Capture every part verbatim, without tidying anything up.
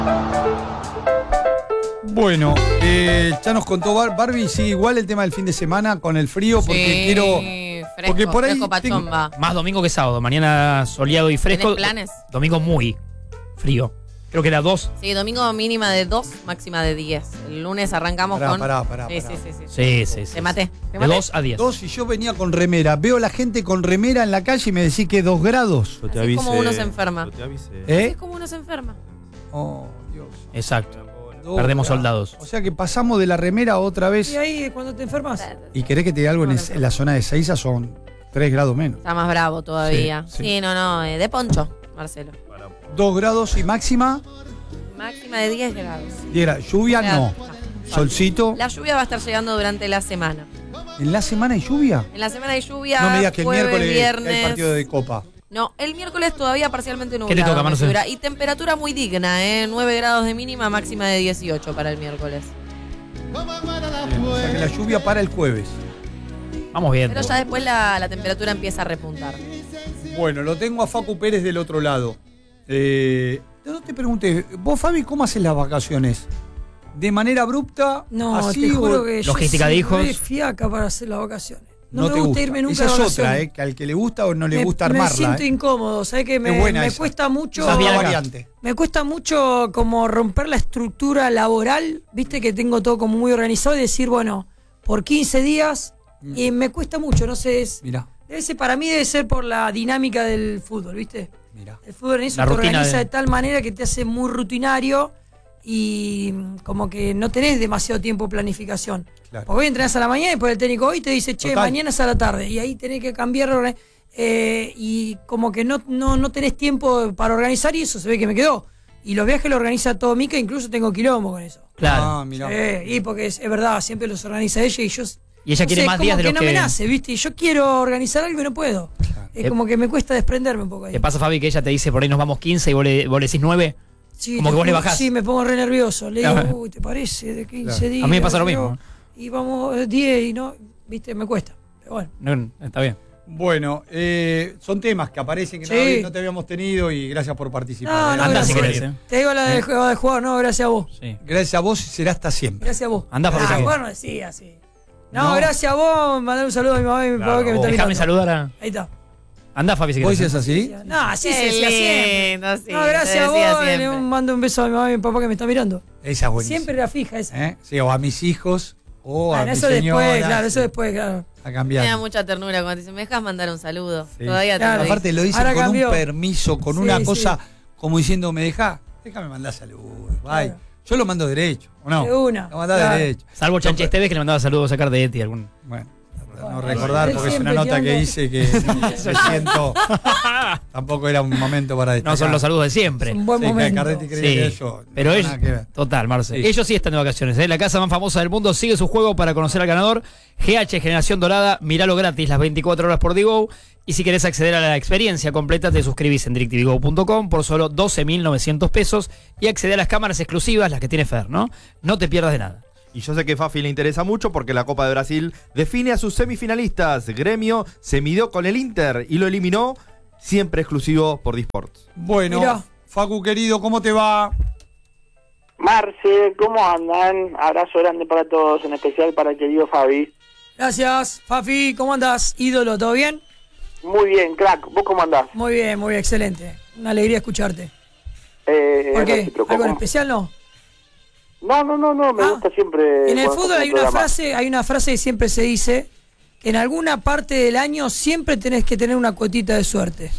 Bueno, eh, ya nos contó Bar Barbie, sí, igual el tema del fin de semana con el frío, porque sí, quiero... Fresco, porque por ahí fresco pachomba. tengo- Más domingo que sábado. Mañana soleado y fresco. ¿Tenés planes? Domingo muy frío. Creo que era dos. Sí, domingo mínima de dos, máxima de diez. El lunes arrancamos Pará, con... pará, pará, sí, pará. sí, sí, sí. Sí, sí, sí. Te maté. ¿Te De maté? dos a diez. Dos y yo venía con remera. Veo a la gente con remera en la calle y me decís que dos grados. Yo te Así es avisé, como uno se enferma. yo te avisé. ¿Eh? Es como uno se enferma. Oh, Dios. Exacto. Dos Perdemos grados. soldados. O sea que pasamos de la remera otra vez. Y ahí cuando te enfermas. ¿Y querés que te diga algo? En, No, es- no. en la zona de Seiza son tres grados menos. Está más bravo todavía. Sí, Sí, sí. no, no, eh, de poncho, Marcelo. Dos grados y máxima. Máxima de diez grados. diez grados. Lluvia O sea, no. Solcito. La lluvia va a estar llegando durante la semana. ¿En la semana hay lluvia? En la semana hay lluvia, No me digas que el jueves, miércoles viernes. hay partido de Copa. No, el miércoles todavía parcialmente nublado. ¿Qué te toca, me Marcelo? figura. Y temperatura muy digna, ¿eh? nueve grados de mínima, máxima de dieciocho para el miércoles. Bien, o sea que la lluvia para el jueves. Vamos viendo. Pero ya después la, la temperatura empieza a repuntar. Bueno, lo tengo a Facu Pérez del otro lado. Eh, no te pregunté, vos, Fabi, ¿cómo haces las vacaciones? ¿De manera abrupta? No, así, te juro o- que yo logística soy de hijos. re fiaca para hacer las vacaciones. No, no me te gusta, gusta irme nunca Esa de es vacaciones. otra, ¿eh? Que al que le gusta o no le me, gusta me armarla. siento ¿eh? incómodo, ¿sabes que me, Es buena me esa. cuesta mucho? Esa es bien la acá. variante. Me cuesta mucho como romper la estructura laboral, viste que tengo todo como muy organizado y decir, bueno, por quince días, Mm. y me cuesta mucho, no sé, es, Mirá, debe ser, para mí debe ser por la dinámica del fútbol, viste. mirá. El fútbol en eso La te rutina organiza de- de... tal manera que te hace muy rutinario y mm, como que no tenés demasiado tiempo de planificación. Claro. Porque hoy entrenás a la mañana y después el técnico hoy te dice, che, Total. mañana es a la tarde. Y ahí tenés que cambiar orga- eh, y como que no, no, no tenés tiempo para organizar y eso se ve que me quedó. Y los viajes lo organiza todo Mica, incluso tengo quilombo con eso. Claro. Ah, mirá. Sí, y porque es, es verdad, siempre los organiza ella y yo... Y ella no quiere sé, más como días de que los no que... me nace, ¿viste? Y yo quiero organizar algo y no puedo. Claro. Es Eh, como que me cuesta desprenderme un poco ahí. ¿Te pasa, Fabi, que ella te dice por ahí nos vamos quince y vos le, vos le decís nueve? Sí, Como te que vos le juro, bajás. Sí, me pongo re nervioso. Le digo, Claro. uy, ¿te parece? De quince Claro. días. A mí me pasa lo yo- mismo. Y vamos eh, diez y no, viste, me cuesta. Pero bueno. No, está bien. Bueno, eh, son temas que aparecen que no, Sí. habí- no te habíamos tenido y gracias por participar. No, ¿eh? no, Andá si gracias. querés, ¿eh? Te digo la de, de jugar, no, gracias a vos. Sí. Gracias a vos será hasta siempre. Gracias a vos. Andá, Fabi, Ah, que- jugar no decía así. No, No. gracias a vos, mandar un saludo a mi mamá y mi Claro, papá que me vos. está Déjame mirando. saludar a... Ahí está. Andá, Fabi, si ¿Vos querés. decías así? No, así se Qué decía siempre. lindo, sí, No, se gracias a decía vos, le siempre. mando un beso a mi mamá y mi papá que me está mirando. Esa es buenísima. Siempre era fija esa. ¿Eh? Sí, o a mis hijos o a Bueno, mi eso señora. después, claro, eso sí, después, claro. A Me cambiar. da mucha ternura cuando te dicen, ¿me dejas mandar un saludo? Sí. Todavía te Claro, lo digo. Aparte lo dicen Ahora con cambió. un permiso, con Sí, una sí. cosa como diciendo, ¿me deja? Déjame mandar saludos. Bye. Claro. Yo lo mando derecho, ¿o no? De una, Lo mandás claro. derecho. Salvo Chanchi Esteves que le mandaba saludos a sacar de Eti. Algún... Bueno, no Bueno, recordar él porque es una siempre nota que tirando- hice que me siento. Tampoco era un momento para destacar. No son los saludos de siempre. Es un buen Sí, que momento. Carretti creía que era yo. Pero No, ellos, nada que ver. total, Marce. Sí. Ellos sí están de vacaciones. ¿eh? La casa más famosa del mundo sigue su juego para conocer al ganador. G H Generación Dorada, miralo gratis las veinticuatro horas por Digo. Y si querés acceder a la experiencia completa, te suscribís en directv go punto com por solo doce mil novecientos pesos y acceder a las cámaras exclusivas, las que tiene Fer, ¿no? No te pierdas de nada. Y yo sé que Fafi le interesa mucho porque la Copa de Brasil define a sus semifinalistas. Gremio se midió con el Inter y lo eliminó, siempre exclusivo por Disports. Bueno, Mirá. Facu querido, ¿cómo te va? Marce, ¿cómo andan? Abrazo grande para todos, en especial para el querido Fabi. Gracias, Fafi, ¿cómo andás? Ídolo, ¿todo bien? Muy bien, crack. ¿Vos cómo andás? Muy bien, muy bien, excelente. Una alegría escucharte. Eh, ¿Por qué? recíproco. ¿Algo en especial no? No, no, no, no, me Ah, gusta siempre. En el cuando fútbol hacen hay el una programa. frase, hay una frase que siempre se dice que en alguna parte del año siempre tenés que tener una cuotita de suerte.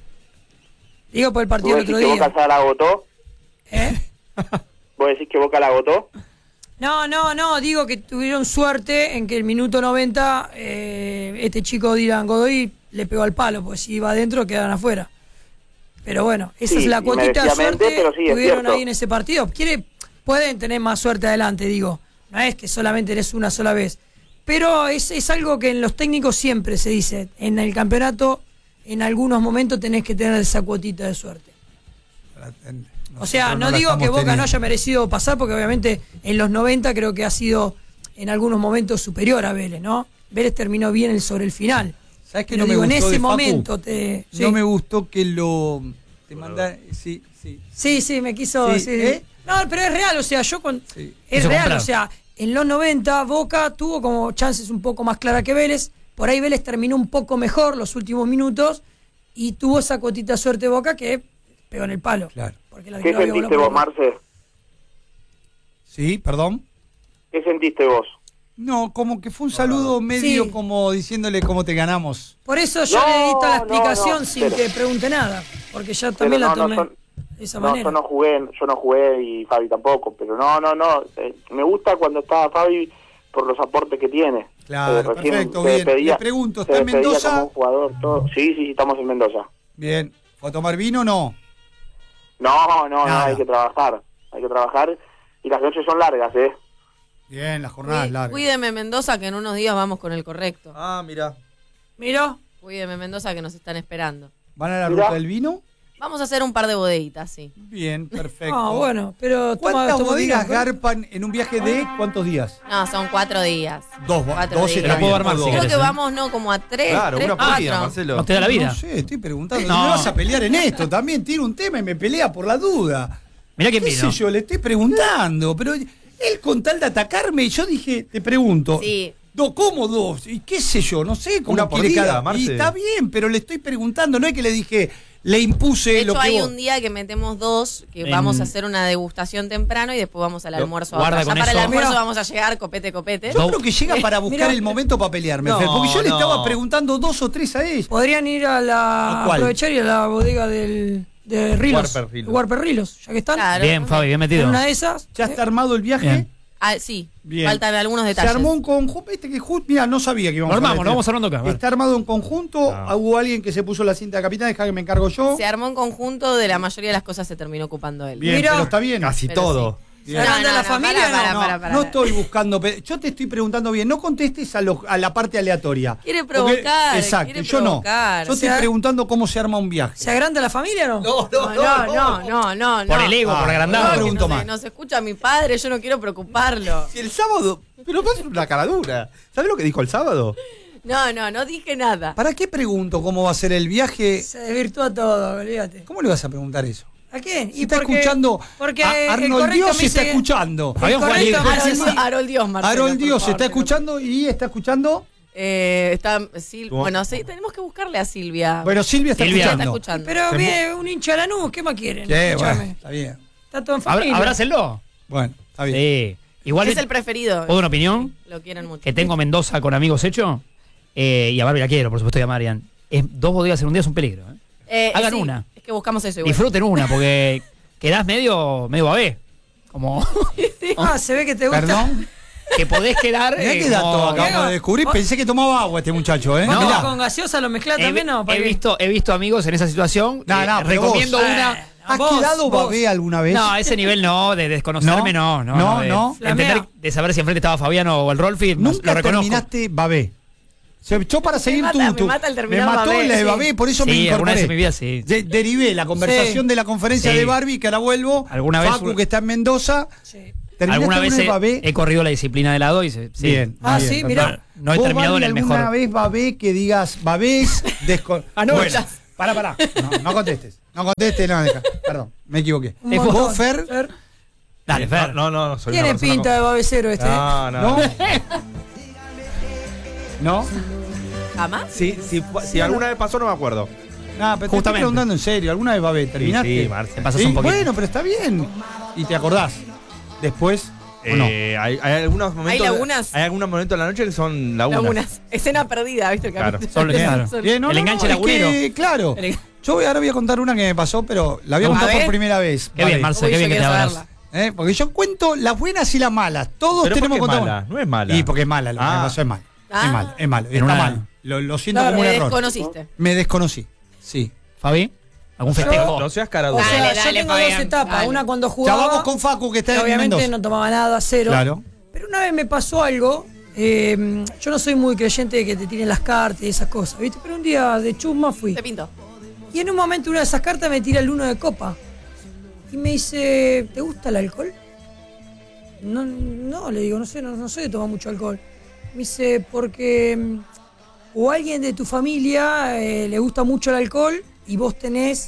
Digo por el partido ¿Vos del decís otro que día. Boca ya la agotó? ¿Eh? ¿Vos decís que Boca la agotó? No, no, no, digo que tuvieron suerte en que el minuto noventa eh, este chico Dylan Godoy le pegó al palo, porque si iba adentro quedaban afuera. Pero bueno, esa Sí, es la y cuotita de merecidamente, suerte pero que sí, es tuvieron cierto. ahí en ese partido. Quiere, pueden tener más suerte adelante, digo. No es que solamente eres una sola vez. Pero es, es algo que en los técnicos siempre se dice. En el campeonato, en algunos momentos tenés que tener esa cuotita de suerte. O sea, no, la digo que estamos Boca no teniendo. haya merecido pasar, porque obviamente en los noventa creo que ha sido en algunos momentos superior a Vélez, ¿no? Vélez terminó bien el, sobre el final. ¿Sabes qué Pero no me digo, gustó en ese de Facu? momento te... Sí. No me gustó que lo... Te manda... Sí, sí. sí, sí, me quiso... Sí, sí, ¿eh? No, pero es real, o sea, yo con... Sí. Es Quiso real, comprar. o sea, en los noventa Boca tuvo como chances un poco más claras que Vélez. Por ahí Vélez terminó un poco mejor los últimos minutos y tuvo esa cuotita suerte Boca que pegó en el palo. Claro. Porque la ¿Qué no había sentiste bola vos, por- Marce? Sí, perdón. ¿Qué sentiste vos? No, como que fue un saludo medio Sí. como diciéndole cómo te ganamos. Por eso yo No, le di toda la no, explicación no, sin pero- que pregunte nada. Porque ya también Pero la no, tomé no, de esa No, manera. yo no jugué, yo no jugué y Fabi tampoco, pero no, no, no. eh, me gusta cuando está Fabi por los aportes que tiene. Claro, Eh, recién perfecto, se bien. despedía- Le pregunto, se ¿está en despedía Mendoza? como un jugador, todo. Sí, sí, sí, estamos en Mendoza. Bien. ¿Fue a tomar vino o no? No, no, no, Nada. hay que trabajar, hay que trabajar y las noches son largas, ¿eh? Bien, las jornadas Cuí- largas. Cuídeme Mendoza, que en unos días vamos con el correcto. Ah, mira. Mirá, Cuídeme Mendoza, que nos están esperando. ¿Van a la Mirá. ruta del vino? Vamos a hacer un par de bodeguitas, sí. Bien, perfecto. ah, bueno, pero toma, ¿Cuántas toma bodegas vino, garpan en un viaje de cuántos días? No, son cuatro días. Dos, Cuatro dos días. está Te lo puedo bien. armar si Dos. Creo querés, que ¿eh? vamos, ¿no? Como a tres, Claro, tres, una por día, cuatro. Marcelo. No te da la vida. No sé, estoy preguntando. No. ¿Me vas a pelear en esto también? Tiene un tema y me pelea por la duda. Mirá quién ¿Qué vino. sé yo? Le estoy preguntando, pero él con tal de atacarme, yo dije, te pregunto. Sí. Do, ¿Cómo dos? ¿Y qué sé yo? No sé cómo Una por quiere día, cada. Marce. Y está bien, pero le estoy preguntando, no es que le dije, le impuse De lo hecho, que hay vos- un día que metemos dos, que En- vamos a hacer una degustación temprano y después vamos al Lo- almuerzo. guarda acá. Ya con para el eso. almuerzo Mirá. vamos a llegar copete, copete. Yo creo que llega para buscar Mirá. el momento para pelearme, No, Fer, porque yo le no. estaba preguntando dos o tres a ella. Podrían ir a la. ¿A cuál? aprovechar y a la bodega del, de Rilos. Warper Rilos. Warper Rilos, ya que están. Claro. Bien, Fabi, bien En metido. una de esas. ¿Ya está armado el viaje? Bien. Ah, sí, Bien. faltan algunos Se detalles. armó un conjunto, viste que ju- mira, no sabía que íbamos Lo a armamos, hacer lo vamos armando acá. a ver. Está armado en conjunto, Ah. hubo alguien que se puso la cinta de capitán, deja que me encargo yo. Se armó en conjunto, de la mayoría de las cosas se terminó ocupando él. Bien, Mira. pero está bien. Casi Pero todo. ¿Se agranda la familia para, o no? para, No, para, para. no estoy buscando, pe- yo te estoy preguntando bien, no contestes a, lo- a la parte aleatoria. Quiere Porque- provocar, exacto, quiere yo provocar. no. Yo O estoy sea- preguntando cómo se arma un viaje. ¿Se agranda la familia o no? No, No, no, no, no, no. Por no. el ego, Ah, por no, agrandado. no, Que pregunto no se- más. No se escucha a mi padre, yo no quiero preocuparlo. Si el sábado. Pero vas una cara dura. ¿Sabes lo que dijo el sábado? No, no, no dije nada. ¿Para qué pregunto cómo va a ser el viaje? Se desvirtúa todo, olvídate. ¿Cómo le vas a preguntar eso? ¿A quién? Si está escuchando. Porque a- el Arnold correcto Dios me se está dice que- escuchando. Fabián Juan correcto Libre. me dice Harold, sí. Harold Dios, Marcelo. Harold por Dios se favor, está que no- escuchando y está escuchando. Eh, está Sil- ¿Cómo? Bueno, sí, tenemos que buscarle a Silvia. Bueno, Silvia está Silvia. está escuchando. escuchando. Pero Se viene un hincha de Lanús, ¿qué más quieren? Sí, Escúchame. bueno, está bien. Está todo en Abra- familia. Abrácenlo. Bueno, está bien. Sí. Igual es el preferido. ¿puedo dar una opinión? Lo quieren mucho. Que tengo Mendoza con amigos hecho. Eh, y a Barbie la quiero, por supuesto, y a Marian. Es, dos bodegas en un día es un peligro. ¿eh? Eh, hagan sí, una. Es que buscamos eso igual. Disfruten una, porque quedás medio, medio babé. Como Ah, se ve que te gusta. Perdón. que podés quedar. Mirá eh, qué dato como- acabamos Diego, de descubrir. vos- Pensé que tomaba agua este muchacho, ¿eh? ¿Vos No. Mirá. con gaseosa lo mezclás He, también o para he qué? visto, he visto amigos en esa situación. No, eh, no, pero recomiendo vos- una. Eh, ¿Has vos, quedado vos. babé alguna vez? No, a ese nivel no, de desconocerme no, no. No, de, no. de entender, Flamea. de saber si enfrente estaba Fabiano o el Rolfi, no, Nunca lo reconozco. terminaste babé. Se echó para seguir mata- tu, me tu- mata el me terminar mató babé, la de sí. babé, por eso me Sí, alguna incorporé. vez en mi vida sí. De- derivé la conversación Sí. de la conferencia Sí. de Barbie, que ahora vuelvo. Alguna vez Facu, un- que está en Mendoza. Sí. ¿Terminaste Alguna vez alguna he, babé? he corrido la disciplina de lado y se, sí. Bien. Ah, muy sí, bien, mirá. perfecto. No he ¿Vos, terminado en Barbie, el mejor. ¿Alguna vez babé que digas babés? Desco... Ah, no, bueno, ya. pará, pará. No, no contestes. No contestes, no, deja. Perdón, me equivoqué. Un Eh, montón. ¿Vos, Fer? Dale, Fer. No, no, no. Soy Tiene una persona pinta de babecero este. ¿eh? No, no. ¿No? ¿No? ¿Jamás? Si, si, si alguna vez pasó, no me acuerdo. Nada, pero te estoy Justamente. preguntando en serio. ¿Alguna vez babé? ¿Terminaste? sí, Marce. Te pasas Sí, un poquito. bueno, pero está bien. Y te acordás. Después, ¿o no? Eh, hay, hay algunos momentos. lagunas? Hay algunos momentos de la noche que son lagunas. Lagunas. Escena perdida, ¿viste? El Claro. capítulo? Son- claro. Son- Bien, no, El no, enganche no, es lagunero. que, claro. El- Yo voy- ahora voy a contar una que me pasó, pero la voy a A contar ver. por primera vez. Qué bien, Vale. Marce, Uy, qué yo bien que te quiero abras. saberla. ¿Eh? Porque yo cuento las buenas y las malas. Todos Pero tenemos ¿por que qué contar. mala? No es mala. Y porque es mala, lo que Ah. me pasó es mal. Ah. Es mal, es malo. En Está una- mal. Lo, lo siento Claro, como un Me error. desconociste. Me desconocí. Sí. Fabi, ¿algún festejo? No seas cara O dura. sea, Dale, yo dale, tengo Fabián, dos etapas. dale. Una cuando Ya jugaba. vamos con Facu, que está que en obviamente Mendoza. no tomaba nada, cero. Claro. Pero una vez me pasó algo. eh, yo no soy muy creyente de que te tiren las cartas y esas cosas, ¿viste? Pero un día de chusma fui. Te pinto. Y en un momento una de esas cartas me tira el uno de copa. Y me dice, ¿te gusta el alcohol? No, no, le digo, no sé, no, no sé de tomar mucho alcohol. Me dice, porque mm, o alguien de tu familia eh, le gusta mucho el alcohol y vos tenés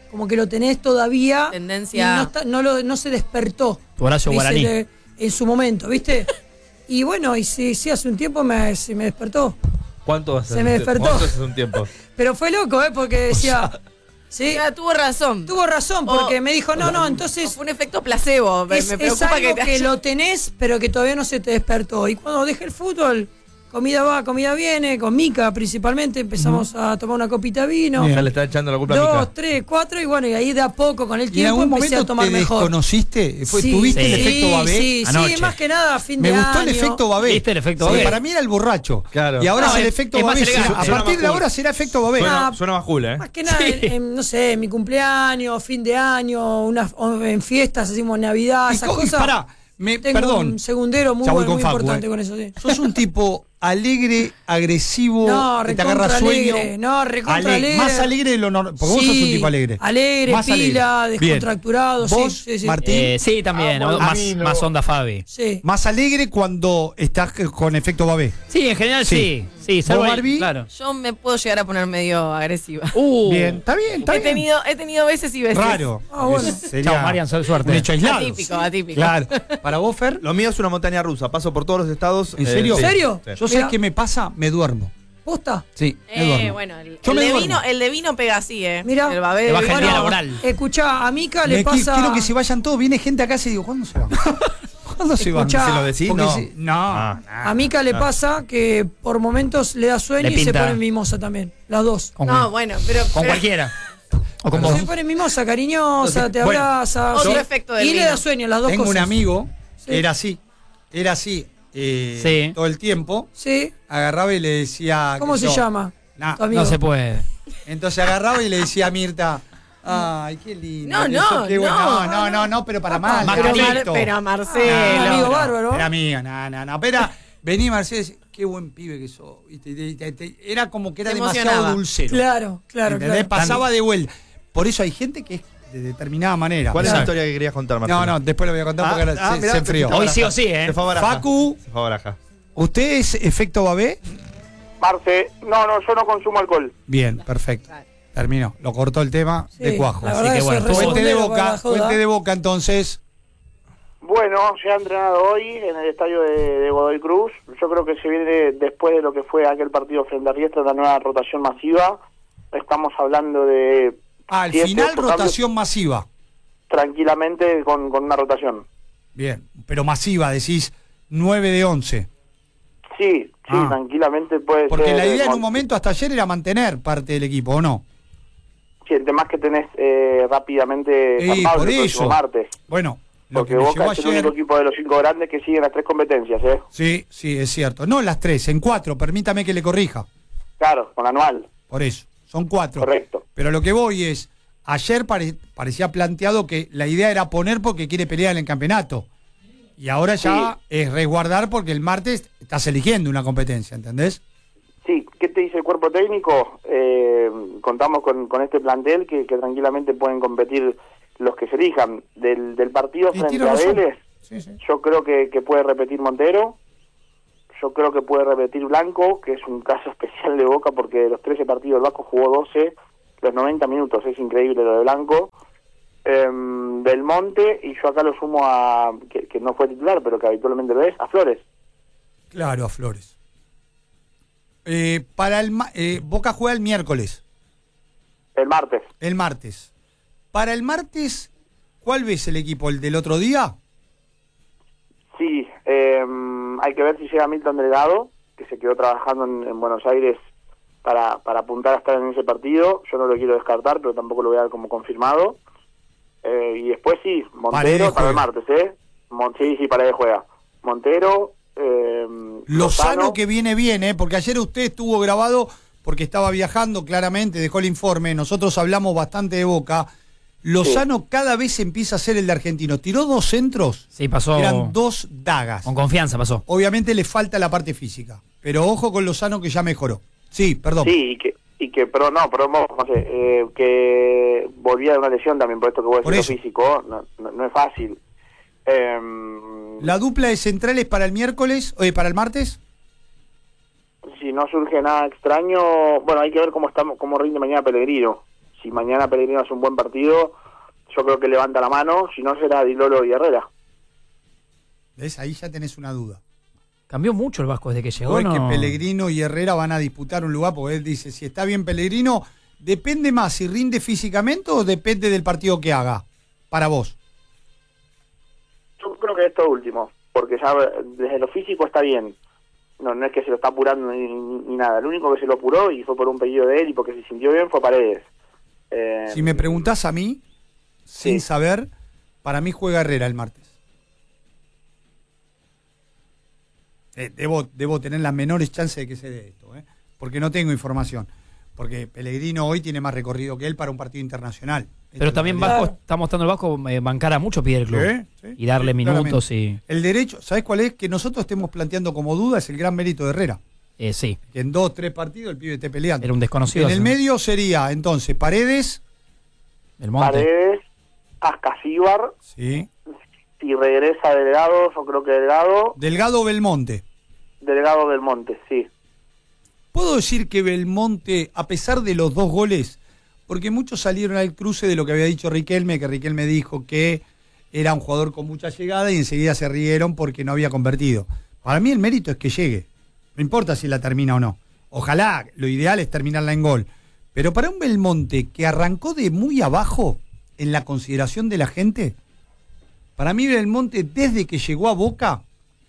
como que lo tenés todavía. Tendencia. Y no, está- no, lo, no se despertó. Tu Horacio Dice, Guaraní. de- en su momento, ¿viste? Y bueno, y sí, sí, hace un tiempo me, se me despertó. ¿Cuánto hace? Se me despertó. ¿Cuánto hace un tiempo? Pero fue loco, ¿eh? Porque decía. Sí, Ya, tuvo razón. tuvo razón, porque O- me dijo, no, no, o entonces. fue un efecto placebo. Me, Es, me es preocupa algo que que, te haya- lo tenés, pero que todavía no se te despertó. Y cuando dejé el fútbol, comida va, comida viene, con Mica principalmente, empezamos a tomar una copita de vino. Ya le está echando la culpa a Dos, Mica. tres, cuatro, y bueno, y ahí de a poco, con el ¿Y en tiempo, algún empecé momento a tomar te mejor. desconociste? Fue, Sí, ¿Tuviste sí, el efecto Babé? Sí, anoche? sí, más que nada a fin Me de gustó año. el efecto Babé. ¿Viste el efecto Sí, Babé? para mí era el borracho. Claro. Y ahora No, es el es- efecto es más Babé. elegante. A Suena partir más de cool. ahora será efecto Babé. Suena, Ah, suena más cool, ¿eh? Más que nada, Sí. en, en, no sé, en mi cumpleaños, fin de año, unas, o en fiestas, hacemos Navidad, Y esas co- y cosas. pará, me, Tengo perdón. un segundero muy, Ya voy bueno, con muy Facu, importante eh. con eso, sí. Sos un tipo alegre, agresivo, No, que te agarra recontra sueño. alegre, no, recontra Ale- alegre. Más alegre de lo normal. Porque vos Sí, sos un tipo alegre. alegre, Más pila, Bien. descontracturado, sí, ¿Vos, sí, sí. Martín? Eh, sí, también. Ah, ¿no? bueno, a más, mí no. más onda Fabi. Sí. Más alegre cuando estás con efecto Babé. Sí, en general sí. Sí. Sí, salvo ¿Vos, ahí, Barbie? claro. Yo me puedo llegar a poner medio agresiva. Uh, Bien, está bien, está He bien. tenido, he tenido veces y veces. Raro. Ah, bueno. Sería Chao, Marian, su- suerte. un hecho aislado. Atípico, atípico. Claro. Para vos, Fer, Lo mío es una montaña rusa. Paso por todos los estados. ¿En serio? sí. ¿En serio? Sí. yo sé Mira. qué me pasa, me duermo. ¿Posta? Sí, me Eh, duermo. bueno, el, Yo el me de duermo. vino, el de vino pega así, ¿eh? Mira. El babé Te de baja el vino. día laboral. Escuchá, a Mica le Me qui- pasa. Quiero que se vayan todos. Viene gente acá y digo, ¿cuándo se van? ¿Cuándo se van? Escuchá, ¿Se lo decís? Porque No. si- no. Ah. A Mica le pasa que por momentos le da sueño Le y se pinta. pone mimosa también. Las dos. Con, No, bueno, pero. con pero- cualquiera. O con vos. Se pone mimosa, cariñosa, te Bueno, abraza. otro sí. efecto del Y le vino. da sueño, las dos Tengo cosas. un amigo Sí. que era así. Era así. eh, Sí. Todo el tiempo. Sí. Agarraba y le decía. ¿Cómo que se yo- llama? Nah, Tu amigo. No se puede. Entonces agarraba y le decía a Mirta. Ay, qué lindo. No, que no, eso, qué bueno". no. no, no, no, no, pero para mal. Más pero, carito. Mar- pero a Marcelo. Ah, amigo no, bárbaro. Era amigo, no, no, no. Pero era- vení Marcelo y decía, qué buen pibe que sos. ¿viste? Te- te- te- Era como que era Te demasiado emocionaba. dulcero. Claro, claro, ¿Entendés? claro. Pasaba de vuelta. Por eso hay gente que es de determinada manera. ¿Cuál es la ¿sabes? historia que querías contar, Martín? No, no, después lo voy a contar porque ahora se, mirá, se enfrió. se fue Hoy a sí o baraja. sí, ¿eh? Se fue a baraja. Facu. Se fue a baraja. ¿Usted es efecto Babé? Marce, no, no, yo no consumo alcohol. Bien, perfecto. Terminó. Lo cortó el tema Sí, de cuajo. la Así verdad que que bueno, soy fuente de resondero para boca, la joda. fuente de boca entonces. Bueno, se ha entrenado hoy en el estadio de, de Godoy Cruz. Yo creo que se viene después de lo que fue aquel partido frente a Riestra, la nueva rotación masiva. Estamos hablando de Ah, al siete, final ocho cambios rotación masiva. tranquilamente con, con una rotación. Bien, pero masiva, decís nueve de once. Sí, sí, Ah. tranquilamente puede Porque ser. la idea en mon- un momento hasta ayer era mantener parte del equipo, ¿o no? Sí, el tema es que tenés eh, rápidamente Sí, San Pablo por el próximo eso. martes. Bueno, lo Porque que me Boca llegó es el único ayer. equipo de los cinco grandes que siguen las tres competencias, ¿eh? Sí, sí, es cierto. No las tres, en cuatro, permítame que le corrija. Claro, con anual. Por eso, son cuatro. Correcto. Pero lo que voy es, ayer pare- parecía planteado que la idea era poner porque quiere pelear en el campeonato. Y ahora ya es resguardar porque el martes estás eligiendo una competencia, ¿entendés? Sí, ¿qué te dice el cuerpo técnico? Eh, contamos con, con este plantel que, que tranquilamente pueden competir los que se elijan. Del, del partido Y frente tiene a razón. Vélez, Sí, sí. yo creo que, que puede repetir Montero, yo creo que puede repetir Blanco, que es un caso especial de Boca porque de los trece partidos el Vasco jugó doce, los noventa minutos, es increíble lo de Blanco. Eh, del Monte, y yo acá lo sumo a, que, que no fue titular, pero que habitualmente lo es, a Flores. Claro, a Flores. Eh, para el ma- eh, Boca juega el miércoles, El martes. el martes. Para el martes, ¿cuál ves el equipo? ¿El del otro día? Sí, eh, hay que ver si llega Milton Delgado, que se quedó trabajando en, en Buenos Aires para, para apuntar a estar en ese partido. Yo no lo quiero descartar, pero tampoco lo voy a dar como confirmado. Eh, y después sí, Paredes Montero para el juega. martes, ¿eh? Mon sí, sí, Paredes juega. Montero, eh, Lozano que viene bien, ¿eh? Porque ayer usted estuvo grabado porque estaba viajando, claramente, dejó el informe. Nosotros hablamos bastante de Boca. Lozano cada vez empieza a ser el de Argentino. Tiró dos centros, Sí, pasó. eran dos dagas. Con confianza pasó. Obviamente le falta la parte física, pero ojo con Lozano que ya mejoró. Sí, perdón. Sí, y que, y que pero no, pero no, no sé, eh, que volvía de una lesión también, por esto que voy a Por decir eso. lo físico, no, no, no es fácil. Eh, La dupla de centrales para el miércoles, oye, para el martes. Si no surge nada extraño, bueno, hay que ver cómo estamos, cómo rinde mañana Pellegrino. si mañana Pellegrino hace un buen partido, yo creo que levanta la mano, si no será Di Loro y Herrera. ¿Ves? Ahí ya tenés una duda. Cambió mucho el Vasco desde que llegó, O es ¿no? que Pellegrino y Herrera van a disputar un lugar, porque él dice, si está bien Pellegrino, ¿depende más si rinde físicamente o depende del partido que haga? Para vos. Yo creo que esto último, porque ya desde lo físico está bien. No, no es que se lo está apurando ni, ni, ni nada. El único que se lo apuró y fue por un pedido de él y porque se sintió bien fue Paredes. Eh, Si me preguntás a mí, sin sí. saber, para mí juega Herrera el martes. Eh, debo, debo tener las menores chances de que se dé esto, ¿eh? Porque no tengo información. Porque Pellegrino hoy tiene más recorrido que él para un partido internacional. Esto Pero es también la realidad. Vasco, está mostrando el Vasco eh, bancar a mucho pide el club. Sí, sí, y darle sí, minutos claramente. y... El derecho, ¿sabes cuál es? Que nosotros estemos planteando como duda es el gran mérito de Herrera. Eh, sí, Que en dos, tres partidos el pibe esté peleando. era un desconocido. En el hace- medio sería, entonces, Paredes. El Monte. Paredes, Ascasíbar, Sí. si regresa Delgado, yo creo que Delgado, Delgado Belmonte. Delgado del Monte, sí. ¿Puedo decir que Belmonte, a pesar de los dos goles, porque muchos salieron al cruce de lo que había dicho Riquelme, que Riquelme dijo que era un jugador con mucha llegada y enseguida se rieron porque no había convertido? Para mí el mérito es que llegue. No importa si la termina o no. Ojalá, lo ideal es terminarla en gol. Pero para un Belmonte que arrancó de muy abajo en la consideración de la gente, para mí Belmonte desde que llegó a Boca,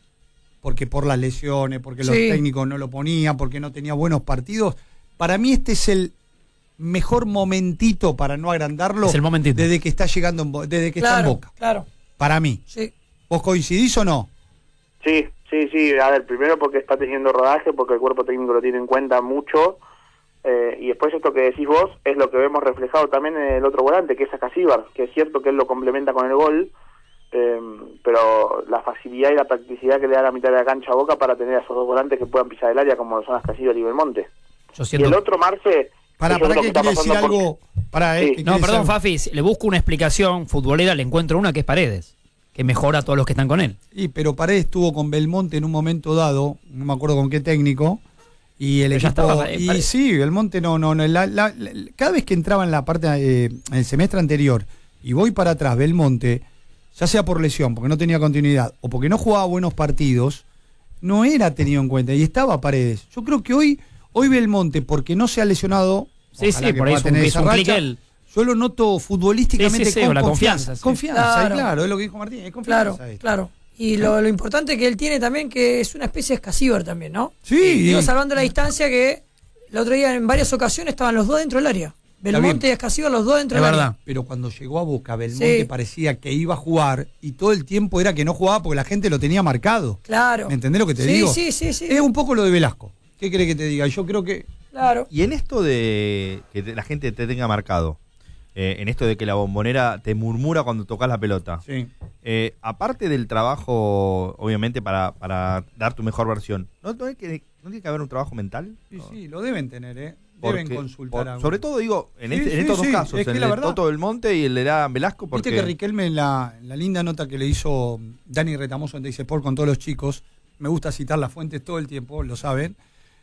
porque por las lesiones, porque los Sí. técnicos no lo ponían, porque no tenía buenos partidos, para mí este es el mejor momentito, para no agrandarlo, Es el momentito. desde que está llegando, en Bo- desde que está en Claro, Boca. claro. Para mí. Sí. ¿Vos coincidís o no? Sí, sí, sí. A ver, primero porque está teniendo rodaje, porque el cuerpo técnico lo tiene en cuenta mucho. Eh, y después esto que decís vos es lo que vemos reflejado también en el otro volante, que es Ascasíbar, que es cierto que él lo complementa con el gol, eh, pero la facilidad y la practicidad que le da la mitad de la cancha a Boca para tener a esos dos volantes que puedan pisar el área, como lo son Ascasíbar y Belmonte. Yo Y siento... el otro, Marce... Para, que yo para creo que está quiere decir pasando por- algo. Para, eh, Sí. que No, quiere perdón, decir- Fafi, si le busco una explicación futbolera, le encuentro una que es Paredes, que mejora a todos los que están con él. Sí, pero Paredes estuvo con Belmonte en un momento dado, no me acuerdo con qué técnico, y el Pero ya equipo. estaba, eh, y Paredes. sí, Belmonte no, no, no la- la- la- cada vez que entraba en la parte, eh, en el semestre anterior, y voy para atrás, Belmonte, ya sea por lesión, porque no tenía continuidad, o porque no jugaba buenos partidos, no era tenido en cuenta, y estaba Paredes. Yo creo que hoy, hoy Belmonte, porque no se ha lesionado, Sí, ojalá sí, que por ahí pueda es un, tener es esa un clic racha, él. yo lo noto futbolísticamente Sí, sí, sí, con o la confianza. confianza, sí. Confianza, Claro. claro, es lo que dijo Martín, es Claro, confianza. esto. claro. Y lo, lo importante que él tiene también, que es una especie de Escasíbar también, ¿no? Sí. Digo, salvando la distancia, que el otro día en varias ocasiones estaban los dos dentro del área. Belmonte y Escasíbar, los dos dentro Es del verdad. área. Pero cuando llegó a Boca, Belmonte Sí. parecía que iba a jugar y todo el tiempo era que no jugaba porque la gente lo tenía marcado. Claro. ¿Me entendés lo que te sí, digo? Sí, sí, sí. Es un poco lo de Velasco. ¿Qué crees que te diga? Yo creo que... Claro. Y en esto de que te- la gente te tenga marcado, eh, en esto de que la bombonera te murmura cuando tocas la pelota, Sí. eh, aparte del trabajo, obviamente, para, para dar tu mejor versión, ¿no, no hay que, ¿no tiene que haber un trabajo mental? Sí, No. sí, lo deben tener, ¿eh? Porque- Deben consultar por- a... sobre todo, digo, en, Sí, este- en sí, estos sí, dos casos, es que en la el verdad- Toto Belmonte y el de la Velasco, porque... Viste que Riquelme en la, en la linda nota que le hizo Dani Retamoso en Dice Sport con todos los chicos, me gusta citar las fuentes todo el tiempo, lo saben,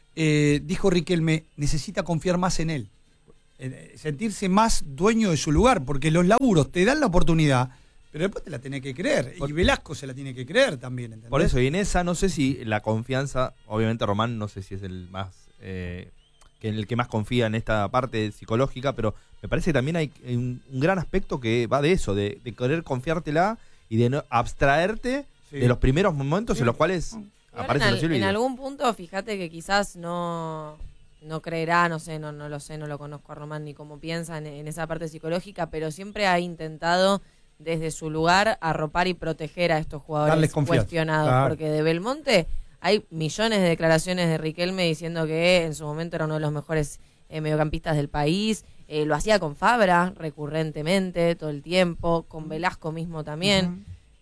eh, dijo Riquelme, necesita confiar más en él, eh, sentirse más dueño de su lugar, porque los laburos te dan la oportunidad, pero después te la tenés que creer, Por- y Velasco se la tiene que creer también, ¿entendés? Por eso, y en esa no sé si la confianza, obviamente Román no sé si es el más, eh, que el que más confía en esta parte psicológica, pero me parece que también hay un, un gran aspecto que va de eso, de, de querer confiártela y de no abstraerte Sí. de los primeros momentos Sí. en los cuales Igual aparece en, la al- en Silvia. algún punto, fíjate que quizás no, no creerá, no sé, no, no lo sé, no lo conozco a Román ni cómo piensa en, en esa parte psicológica, pero siempre ha intentado desde su lugar arropar y proteger a estos jugadores Darles confianza, cuestionados, claro. porque de Belmonte hay millones de declaraciones de Riquelme diciendo que en su momento era uno de los mejores eh, mediocampistas del país, eh, lo hacía con Fabra recurrentemente, todo el tiempo, con Velasco mismo también. Ujú.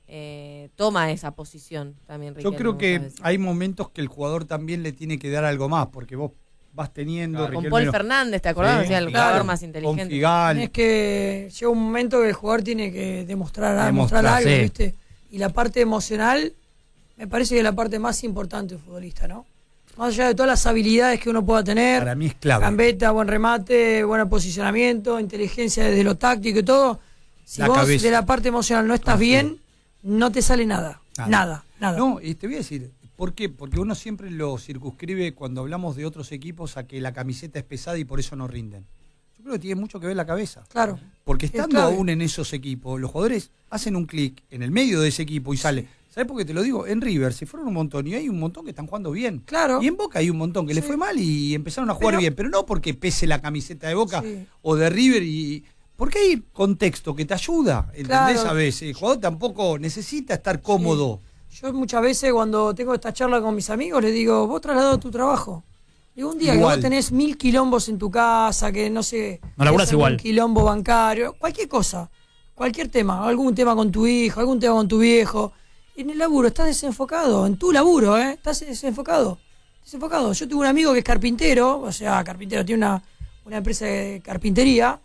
Eh, toma esa posición también Yo Riquelme creo que muchas veces. hay momentos que el jugador también le tiene que dar algo más, porque vos vas teniendo... Con Riquelme Paul lo- Fernández, ¿te acordás? Sí, Decía, el claro. jugador más Con inteligente. Figal. Es que llega un momento que el jugador tiene que demostrar, Demostrar, demostrar algo, sí. ¿viste? Y la parte emocional, me parece que es la parte más importante del futbolista, ¿no? Más allá de todas las habilidades que uno pueda tener, Para mí es clave. gambeta, buen remate, buen posicionamiento, inteligencia desde lo táctico y todo, si La vos cabeza. de la parte emocional no estás Así bien, no te sale nada, Nada. nada, nada. No, y te voy a decir, ¿por qué? Porque uno siempre lo circunscribe cuando hablamos de otros equipos a que la camiseta es pesada y por eso no rinden. Yo creo que tiene mucho que ver la cabeza. Claro. Porque Es estando clave. aún en esos equipos, los jugadores hacen un clic en el medio de ese equipo y sale. ¿Sabes por qué te lo digo? En River se fueron un montón y hay un montón que están jugando bien. Claro. Y en Boca hay un montón que Sí. le fue mal y empezaron a jugar Pero- bien. Pero no porque pese la camiseta de Boca Sí. o de River y... Porque hay contexto que te ayuda, ¿entendés? Claro. A veces. El jugador tampoco necesita estar cómodo. Yo muchas veces cuando tengo esta charla con mis amigos les digo, vos trasladado tu trabajo. Digo, un día Igual. que vos tenés mil quilombos en tu casa, que no sé... No laburás tenés algún igual. quilombo bancario, cualquier cosa, cualquier tema, algún tema con tu hijo, algún tema con tu viejo. En el laburo estás desenfocado, en tu laburo, ¿eh? Estás desenfocado. Desenfocado. Yo tuve un amigo que es carpintero, o sea, carpintero, tiene una, una empresa de carpintería,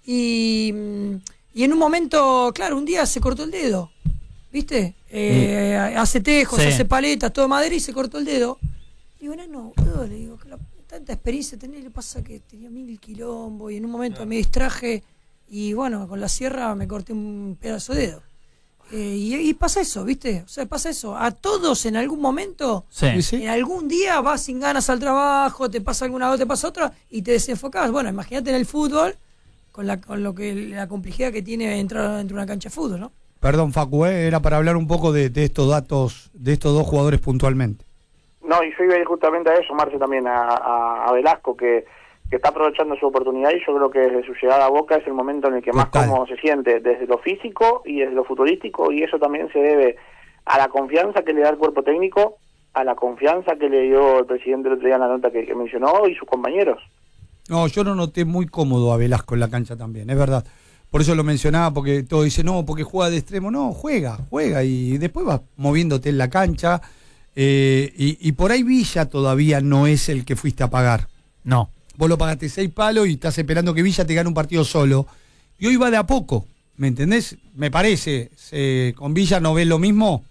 y, mm, y en un momento, claro, un día se cortó el dedo, ¿viste? Eh, hace tejos, Sí. hace paletas, todo de madera y se cortó el dedo. Digo, no, no, boludo, le digo, que la- tanta experiencia tenés, le pasa que tenía mil quilombo y en un momento me distraje y bueno, con la sierra me corté un pedazo de dedo. Eh, y, y pasa eso, ¿viste? O sea, pasa eso. A todos en algún momento, Sí. ¿Sí? en algún día vas sin ganas al trabajo, te pasa alguna cosa, te pasa otra y te desenfocás. Bueno, imagínate en el fútbol con la con lo que la complejidad que tiene entrar dentro de una cancha de fútbol, ¿no? Perdón, Facu, ¿eh? Era para hablar un poco de, de estos datos, de estos dos jugadores puntualmente. No, y yo iba a ir justamente a eso, Marce, también a, a, a Velasco, que, que está aprovechando su oportunidad y yo creo que desde su llegada a Boca es el momento en el que más Total. cómodo se siente, desde lo físico y desde lo futurístico, y eso también se debe a la confianza que le da el cuerpo técnico, a la confianza que le dio el presidente el otro día en la nota que, que mencionó y sus compañeros. No, yo lo noté muy cómodo a Velasco en la cancha también, es verdad. Por eso lo mencionaba, porque todo dice, no, porque juega de extremo. No, juega, juega y después vas moviéndote en la cancha. Eh, y, y por ahí Villa todavía no es el que fuiste a pagar. No. Vos lo pagaste seis palos y estás esperando que Villa te gane un partido solo. Y hoy va de a poco, ¿me entendés? Me parece, se- con Villa no ves lo mismo.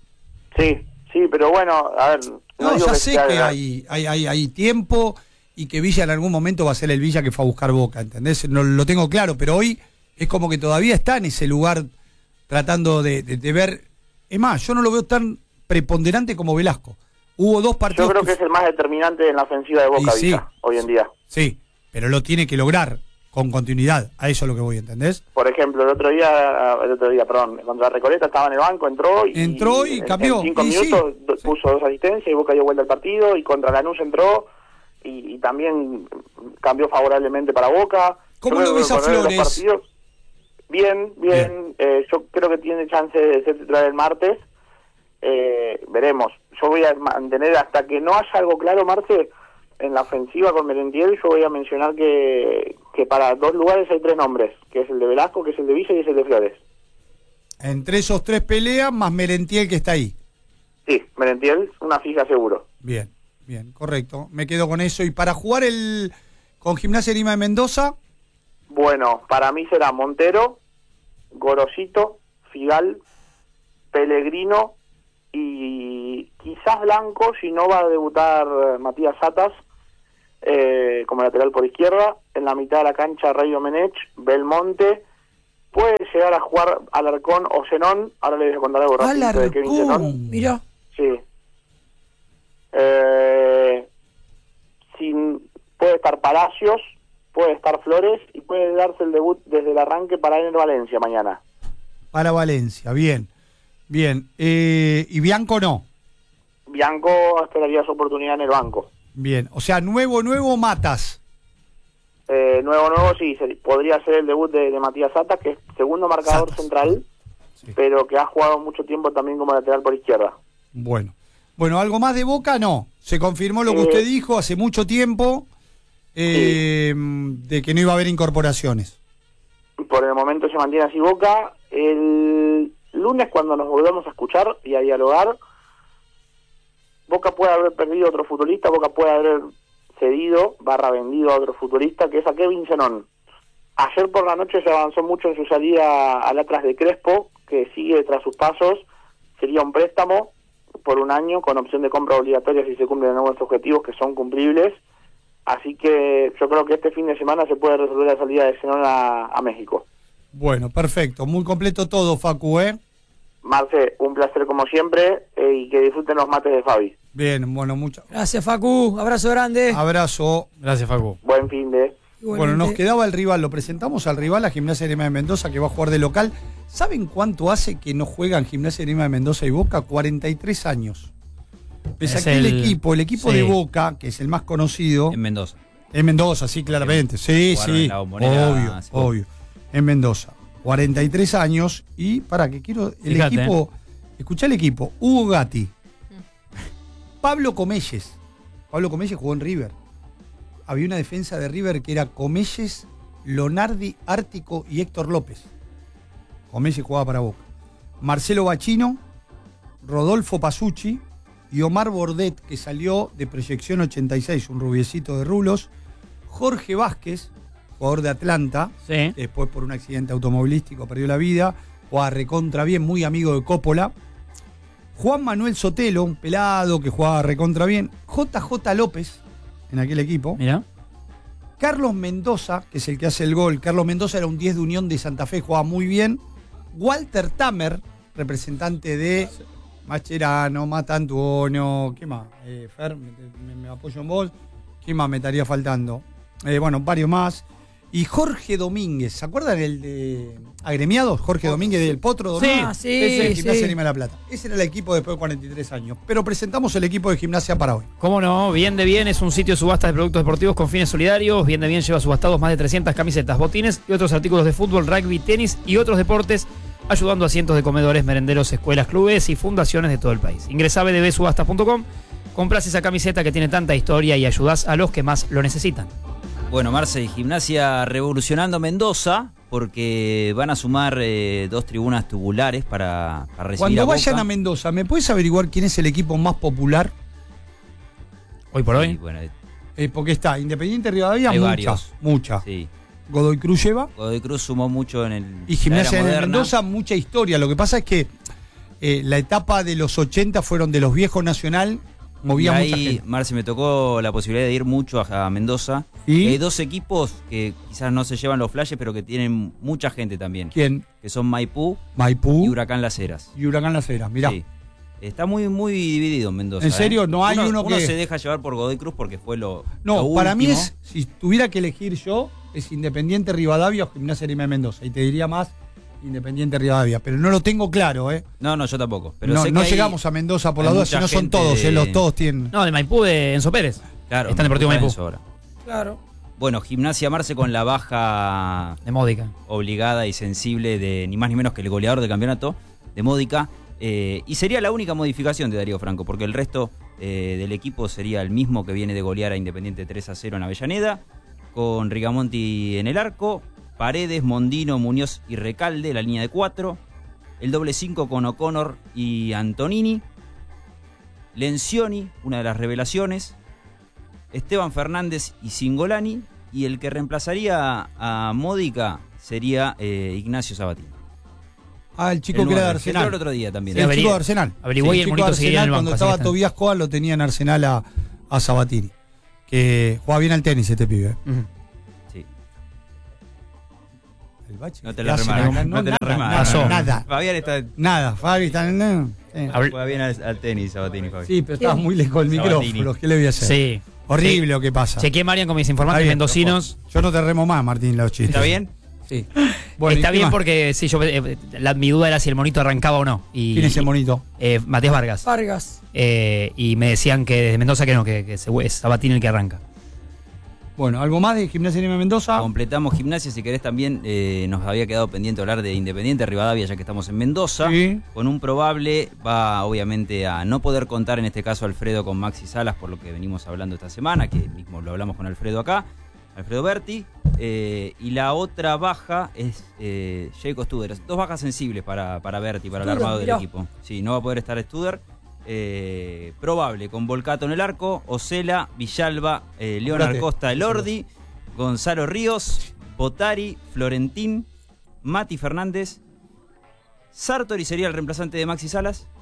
Sí, sí, pero bueno, a ver... No, digo ya sé sea- que hay, hay, hay, hay tiempo y que Villa en algún momento va a ser el Villa que fue a buscar Boca, ¿entendés? No lo tengo claro, pero hoy es como que todavía está en ese lugar tratando de, de, de ver. Es más, yo no lo veo tan preponderante como Velasco. Hubo dos partidos. Yo creo que es el más determinante en la ofensiva de Boca, Y sí, Villa, hoy en día. Sí, pero lo tiene que lograr con continuidad. A eso es lo que voy, ¿entendés? Por ejemplo, el otro día, el otro día, perdón, contra Recoleta estaba en el banco, entró y Entró y en- cambió, En cinco y sí, minutos do- sí. puso dos asistencias y Boca dio vuelta al partido, y contra Lanús entró y, y también cambió favorablemente para Boca. ¿Cómo Yo lo creo que ves a el correr de los Flores? partidos, Bien, bien. Eh, yo creo que tiene chance de ser titular el martes. Eh, veremos. Yo voy a mantener hasta que no haya algo claro, Marce, en la ofensiva con Merentiel. Yo voy a mencionar que, que para dos lugares hay tres nombres, que es el de Velasco, que es el de Villa y es el de Flores. Entre esos tres peleas, más Merentiel que está ahí. Sí, Merentiel, una fija seguro. Bien, bien, correcto. Me quedo con eso. Y para jugar el con Gimnasia Lima de Mendoza, Bueno, para mí será Montero, Gorosito, Figal, Pellegrino y quizás Blanco, si no va a debutar eh, Matías Satas eh, como lateral por izquierda. En la mitad de la cancha Rey Domenech, Belmonte. Puede llegar a jugar Alarcón o Zenón. Ahora les voy a contar algo rapidito de Kevin Zenón. Alarcón. Mirá. Sí. Eh, sin, puede estar Palacios, puede estar Flores y puede darse el debut desde el arranque para ir en Valencia mañana. para Valencia. Bien, bien. Eh, y Bianco no. Bianco esperaría su oportunidad en el banco. Bien, o sea, nuevo, nuevo Matas. Eh, nuevo, nuevo, sí, se- podría ser el debut de, de Matías Satas, que es segundo marcador Satas. central, Sí. pero que ha jugado mucho tiempo también como lateral por izquierda. Bueno. Bueno, ¿algo más de Boca? No. Se confirmó lo que Eh, usted dijo hace mucho tiempo, eh, de que no iba a haber incorporaciones. Por el momento se mantiene así Boca. El lunes, cuando nos volvamos a escuchar y a dialogar, Boca puede haber perdido otro futbolista, Boca puede haber cedido, barra vendido a otro futbolista, que es a Kevin Zenón. Ayer por la noche se avanzó mucho en su salida al Atlas de Crespo, que sigue tras sus pasos. Sería un préstamo por un año, con opción de compra obligatoria si se cumplen algunos objetivos que son cumplibles. Así que yo creo que este fin de semana se puede resolver la salida de Zenón a, a México. Bueno, perfecto. Muy completo todo, Facu, ¿eh? Marce, un placer como siempre eh, y que disfruten los mates de Fabi. Bien, bueno, muchas Gracias, Facu. Abrazo grande. abrazo. Gracias, Facu. Buen fin de... Bueno, Igualmente. nos quedaba el rival, lo presentamos al rival, a Gimnasia Grima de Mendoza, que va a jugar de local. ¿Saben cuánto hace que no juegan Gimnasia Grima de Mendoza y Boca? cuarenta y tres años. Pese a Es que el, el- equipo, el equipo sí. de Boca, que es el más conocido, En Mendoza. en Mendoza, sí, claramente. Sí, Jugaron sí, en la Bombonera obvio, hace poco. obvio. En Mendoza. cuarenta y tres años y, para que quiero, el Fíjate. equipo, escuchá el equipo, Hugo Gatti, Pablo Comelles. Pablo Comelles jugó en River. Había una defensa de River que era Comelles, Lonardi, Ártico y Héctor López. Comelles jugaba para Boca. Marcelo Bachino, Rodolfo Pasucci y Omar Bordet, que salió de Proyección ochenta y seis, un rubiecito de rulos. Jorge Vázquez, jugador de Atlanta, Sí. después por un accidente automovilístico perdió la vida, jugaba recontra bien, muy amigo de Coppola. Juan Manuel Sotelo, un pelado que jugaba recontra bien. J J López, en aquel equipo. Mira. Carlos Mendoza, que es el que hace el gol. Carlos Mendoza era un diez de Unión de Santa Fe, jugaba muy bien. Walter Tamer, representante de Mascherano, Mata Antonio, ¿qué más? Eh, Fer, me, me- me apoyo en vos. ¿Qué más me estaría faltando? Eh, bueno, varios más. Y Jorge Domínguez, ¿se acuerdan el de agremiados? Jorge Domínguez del Potro Domínguez. Ah, sí, Ese es el Gimnasia sí. Grima de la Plata. Ese era el equipo después de cuarenta y tres años. Pero presentamos el equipo de Gimnasia para hoy. ¿Cómo no? Bien de Bien es un sitio de subasta de productos deportivos con fines solidarios. Bien de Bien lleva subastados más de trescientas camisetas, botines y otros artículos de fútbol, rugby, tenis y otros deportes, ayudando a cientos de comedores, merenderos, escuelas, clubes y fundaciones de todo el país. Ingresa a b d b subastas punto com, compras esa camiseta que tiene tanta historia y ayudás a los que más lo necesitan. Bueno, Marce, Gimnasia revolucionando Mendoza porque van a sumar eh, dos tribunas tubulares para, para recibir Cuando a vayan Boca. a Mendoza, ¿me puedes averiguar quién es el equipo más popular? Hoy por Sí, hoy. bueno, eh, Eh, porque está Independiente Rivadavia, Hay mucha, varios. mucha. sí. Godoy Cruz lleva. Godoy Cruz sumó mucho en el Y Gimnasia la era de moderna. Mendoza, mucha historia. Lo que pasa es que eh, la etapa de los ochenta fueron de los viejos Nacional, Y movía mucha ahí, gente. Marce, me tocó la posibilidad de ir mucho a, a Mendoza. ¿Y? Y hay dos equipos que quizás no se llevan los flashes, pero que tienen mucha gente también. ¿Quién? Que son Maipú Maipú y Huracán Las Heras. y Huracán Las Heras. Mirá. Sí. Está muy muy dividido en Mendoza. ¿En serio? ¿eh? No hay uno que- se deja llevar por Godoy Cruz porque fue lo No, lo para mí último. es, si tuviera que elegir yo, es Independiente Rivadavia o Gimnasia Grima de Mendoza. Y te diría más Independiente Rivadavia. Pero no lo tengo claro, ¿eh? No, no, yo tampoco. Pero no sé que no hay- llegamos a Mendoza por la hay duda, si mucha no son gente todos, de- eh, los todos tienen. No, de Maipú de Enzo Pérez. Claro, Está en Deportivo está Maipú. eso ahora. Claro. Bueno, Gimnasia Marce con la baja De Módica. obligada y sensible de ni más ni menos que el goleador del campeonato, de Módica. Eh, y sería la única modificación de Darío Franco, porque el resto eh, del equipo sería el mismo que viene de golear a Independiente tres a cero en Avellaneda, con Rigamonti en el arco, Paredes, Mondino, Muñoz y Recalde, la línea de cuatro, el doble cinco con O'Connor y Antonini, Lencioni, una de las revelaciones, Esteban Fernández y Singolani, y el que reemplazaría a Módica sería eh, Ignacio Sabatini. Ah, el chico El que era de nueve, que entró Arsenal. el otro día también. Sí, el averi- chico de Arsenal. averigué y el chico monito de seguía en el Arsenal, banco, cuando así estaba que está. Tobías Coal lo tenía en Arsenal a, a Sabatini. Que juega bien al tenis este pibe. Ujú. Sí. El bache No que te la hace remas, acá, no te la nada, remas. nada, Pasó. nada, Fabián está, nada. Fabi está en... no, sí. Abri- juega bien al, al tenis, Sabatini, Fabi. Sí, pero estaba muy lejos del Sabatini. micrófono. ¿Qué le voy a hacer? Sí. Horrible lo que pasa. Chequeé Marian con mis Está informantes bien, mendocinos. Yo no te remo más, Martín, los chistes. ¿Está bien? Sí. Bueno, ¿y Está qué bien más? porque sí, yo eh, la, mi duda era si el monito arrancaba o no. Y, ¿Quién es ese monito? eh, Matías Vargas. Vargas. Eh, y me decían que desde Mendoza que no, que, que se- es Sabatini el que arranca. Bueno, ¿algo más de Gimnasia Grima de Mendoza? Completamos Gimnasia, si querés también eh, nos había quedado pendiente hablar de Independiente Rivadavia, ya que estamos en Mendoza. Sí. Con un probable, va obviamente a no poder contar en este caso Alfredo con Maxi Salas, por lo que venimos hablando esta semana, que mismo lo hablamos con Alfredo acá, Alfredo Berti. Eh, y la otra baja es eh, Jacob Studer. Dos bajas sensibles para, para Berti, para el Studer, armado del mirá. equipo. Sí, no va a poder estar Studer. Eh, probable, con Volcato en el arco, Osela, Villalba, eh, Leonard Comprate. Costa, Elordi, Gonzalo Ríos, Botari, Florentín, Mati Fernández, Sartori sería el reemplazante de Maxi Salas,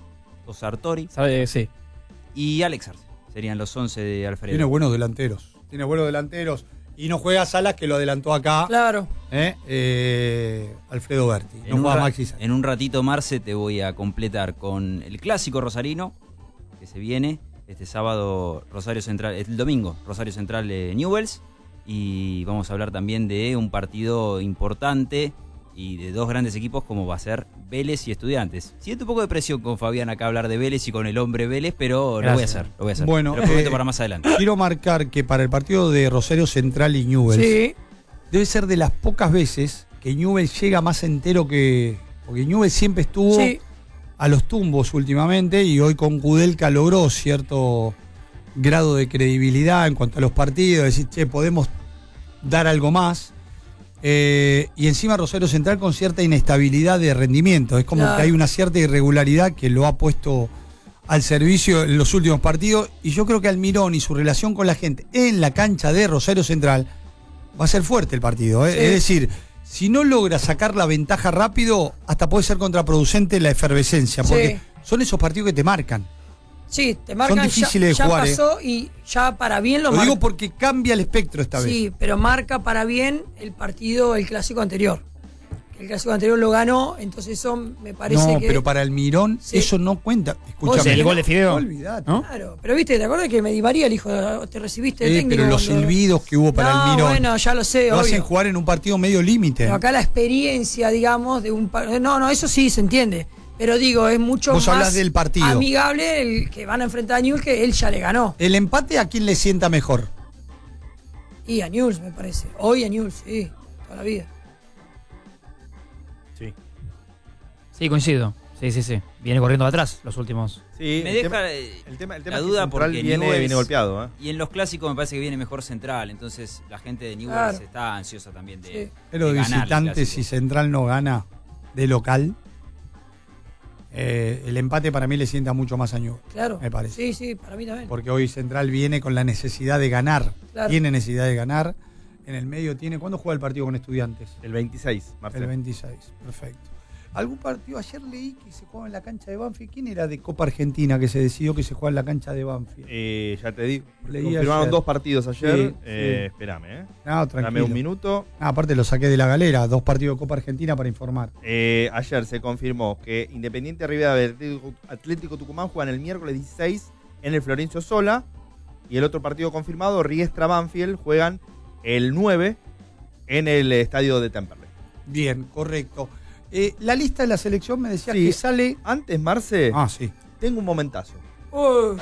Sartori ¿Sabe? Sí. y Alex Arce. Serían los once de Alfredo. Tiene buenos delanteros. Tiene buenos delanteros. Y no juega Salas, que lo adelantó acá. Claro. ¿eh? Eh, Alfredo Berti. En No un, juega ra- Maxi Salas. en un ratito, Marce, te voy a completar con el clásico rosarino que se viene este sábado, Rosario Central, el domingo, Rosario Central de Newell's. Y vamos a hablar también de un partido importante y de dos grandes equipos como va a ser Vélez y Estudiantes. Siento un poco de presión con Fabián acá hablar de Vélez y con el hombre Vélez, pero lo voy a Gracias. hacer, lo voy a hacer. Bueno, Te lo prometo eh, para más adelante. Quiero marcar que para el partido de Rosario Central y Newell's Sí. debe ser de las pocas veces que Newell's llega más entero que... Porque Newell's siempre estuvo Sí. a los tumbos últimamente y hoy con Kudelka logró cierto grado de credibilidad en cuanto a los partidos, decir, che, podemos dar algo más. Eh, y encima Rosario Central con cierta inestabilidad de rendimiento. Es como Claro. que hay una cierta irregularidad que lo ha puesto al servicio en los últimos partidos. Y yo creo que Almirón y su relación con la gente en la cancha de Rosario Central va a ser fuerte el partido. ¿eh? Sí. Es decir, si no logra sacar la ventaja rápido, hasta puede ser contraproducente la efervescencia. Porque Sí. son esos partidos que te marcan. Sí, te marcan, difíciles ya, de ya jugar, pasó y ya para bien lo, Lo marca. digo porque cambia el espectro esta vez. Sí, pero marca para bien el partido, el clásico anterior. El clásico anterior lo ganó, entonces eso me parece No, que... pero para Almirón Sí. eso no cuenta. Vos Escúchame. el gol de Fideo. Olvidate. ¿No? Claro, pero viste, ¿te acuerdas que me Di María le dijo, te recibiste de Sí, técnico? pero los cuando- silbidos que hubo para No, Almirón bueno, ya lo sé, lo obvio. hacen jugar en un partido medio límite. Pero acá la experiencia, digamos, de un... par- No, no, eso sí se entiende. Pero digo, es mucho Vos más hablás del partido. amigable el que van a enfrentar a Newell's, que él ya le ganó. ¿El empate a quién le sienta mejor? Y a Newell's, me parece. Hoy a Newell's, sí, toda la vida. Sí. Sí, coincido. Sí, sí, sí. Viene corriendo atrás los últimos. Sí, Me el deja tema- eh, el tema, el tema la es que duda Central porque viene, Newell's- viene golpeado. ¿eh? Y en los clásicos me parece que viene mejor Central, entonces la gente de Newell's Claro. está ansiosa también de, Sí. Pero de de ganar el visitante, clásico. si Central no gana de local, eh, el empate para mí le sienta mucho más a Newell's, Claro. me parece. Sí, sí, para mí también. Porque hoy Central viene con la necesidad de ganar. Claro. Tiene necesidad de ganar. En el medio tiene. ¿Cuándo juega el partido con Estudiantes? El veintiséis, Marcelo. El veintiséis. Perfecto. ¿Algún partido? Ayer leí que se jugaba en la cancha de Banfield. ¿Quién era de Copa Argentina que se decidió que se juega en la cancha de Banfield? Eh, ya te digo. Leí Confirmaron ayer. dos partidos ayer. Sí, eh, sí. Espérame, ¿eh? No, tranquilo. Dame un minuto. Ah, aparte lo saqué de la galera. Dos partidos de Copa Argentina para informar. Eh, ayer se confirmó que Independiente Rivadavia y Atlético, Atlético Tucumán juegan el miércoles dieciséis en el Florencio Sola. Y el otro partido confirmado, Riestra Banfield, juegan el nueve en el estadio de Temperley. Bien, correcto. Eh, la lista de la selección me decía Sí. que sale. Antes, Marce, Ah, sí. tengo un momentazo. Uy,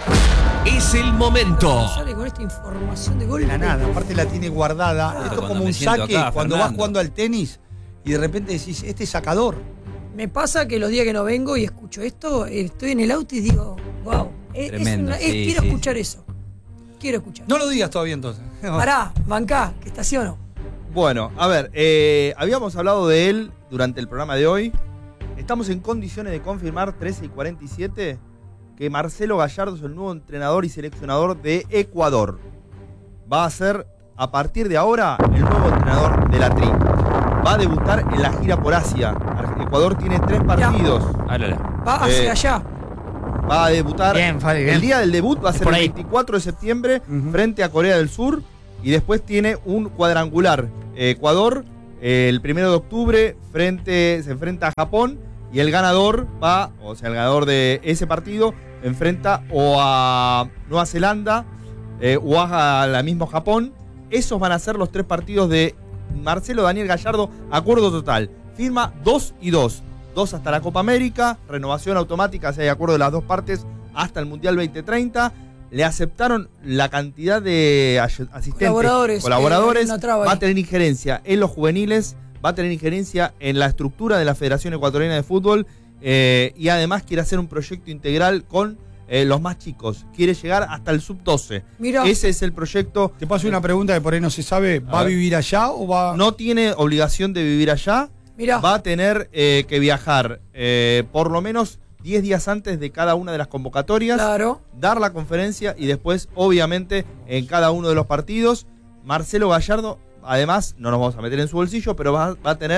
Es el momento. sale con esta información de gol. De la nada. Aparte la tiene guardada. Ah, Esto es cuando como me un siento saque acá, cuando vas Fernando. jugando al tenis y de repente decís, este es sacador. Me pasa que los días que no vengo y escucho esto, eh, estoy en el auto y digo, wow, es, es Tremendo, una- es- sí, quiero sí, escuchar sí. eso. Quiero escuchar. No lo digas todavía entonces. Pará, bancá, que estaciono. Bueno, a ver, eh, habíamos hablado de él durante el programa de hoy. Estamos en condiciones de confirmar, trece y cuarenta y siete, que Marcelo Gallardo es el nuevo entrenador y seleccionador de Ecuador. Va a ser, a partir de ahora, el nuevo entrenador de la Tri. Va a debutar en la gira por Asia. Ar- Ecuador tiene tres partidos. Álala. Va hacia Eh, allá. Va a debutar. Bien, Fabi, bien. El día del debut va a ser Por el ahí. veinticuatro de septiembre Ujú. frente a Corea del Sur. Y después tiene un cuadrangular. Eh, Ecuador, eh, el primero de octubre, frente, se enfrenta a Japón. Y el ganador va, o sea, el ganador de ese partido, enfrenta o a Nueva Zelanda eh, o a la misma Japón. Esos van a ser los tres partidos de Marcelo Daniel Gallardo. Acuerdo total. Firma dos y dos. Dos hasta la Copa América. Renovación automática, si hay acuerdo de las dos partes, hasta el Mundial veinte treinta. Le aceptaron la cantidad de ay- asistentes, Colaboradores, colaboradores. eh, no traba va a ahí. tener injerencia en los juveniles, va a tener injerencia en la estructura de la Federación Ecuatoriana de Fútbol eh, y además quiere hacer un proyecto integral con eh, los más chicos. Quiere llegar hasta el sub doce. Mira, Ese es el proyecto. Te paso una pregunta que por ahí no se sabe. ¿Va a, A ver. vivir allá o va.? No tiene obligación de vivir allá. mira. Va a tener eh, que viajar eh, por lo menos diez días antes de cada una de las convocatorias. Claro. Dar la conferencia y después, obviamente, en cada uno de los partidos. Marcelo Gallardo, además, no nos vamos a meter en su bolsillo, pero va, va a tener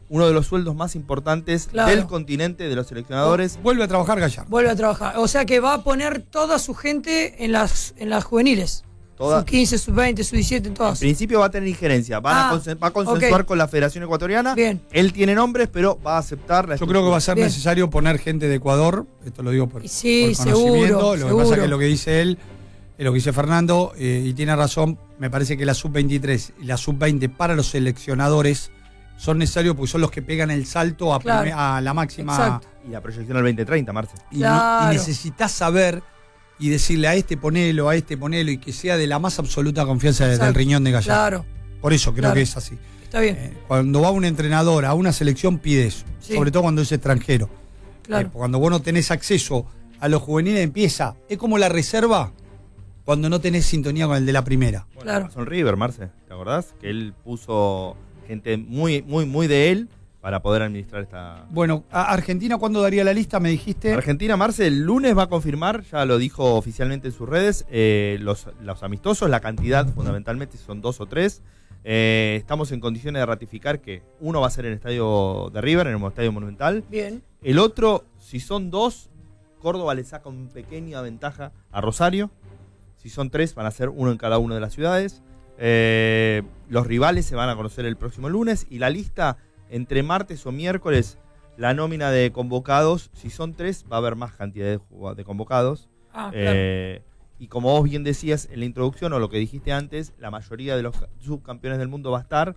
uno de los sueldos más importantes Claro. del continente de los seleccionadores. Vuelve a trabajar Gallardo. Vuelve a trabajar. O sea que va a poner toda su gente en las, en las juveniles. Toda- Sub quince, sub veinte, sub diecisiete, en En todas. principio va a tener injerencia, van Ah, a consen- va a consensuar ok. con la Federación Ecuatoriana. Bien. Él tiene nombres, pero va a aceptar la Yo creo que va a ser Bien. necesario poner gente de Ecuador, esto lo digo por, Y sí, por conocimiento, seguro, lo que seguro. pasa es que lo que dice él, es lo que dice Fernando, eh, y tiene razón, me parece que la sub veintitrés y la sub veinte para los seleccionadores son necesarios porque son los que pegan el salto a, Claro. prime- a la máxima. Exacto. Y la proyección al veinte treinta, Marce. Y, no- Claro. y necesitas saber y decirle a este ponelo, a este ponelo, y que sea de la más absoluta confianza de- del Exacto. riñón de Gallardo. Claro, Por eso creo Claro. que es así. está bien. Eh, cuando va un entrenador a una selección pide eso, Sí. sobre todo cuando es extranjero. Claro. Eh, cuando vos no tenés acceso a los juveniles empieza, es como la reserva cuando no tenés sintonía con el de la primera. Claro. Son River, Marce, ¿te acordás? Que él puso gente muy, muy, muy de él para poder administrar esta. Bueno, a Argentina, ¿cuándo daría la lista? Me dijiste. Argentina, Marce, el lunes va a confirmar, ya lo dijo oficialmente en sus redes, eh, los, los amistosos, la cantidad fundamentalmente son dos o tres. Eh, estamos en condiciones de ratificar que uno va a ser en el estadio de River, en el Estadio Monumental. Bien. El otro, si son dos, Córdoba le saca una pequeña ventaja a Rosario. Si son tres, van a ser uno en cada una de las ciudades. Eh, los rivales se van a conocer el próximo lunes y la lista entre martes o miércoles, la nómina de convocados, si son tres, va a haber más cantidad de, jugad- de convocados. Ah, claro. Eh, y como vos bien decías en la introducción o lo que dijiste antes, la mayoría de los ca- subcampeones del mundo va a estar.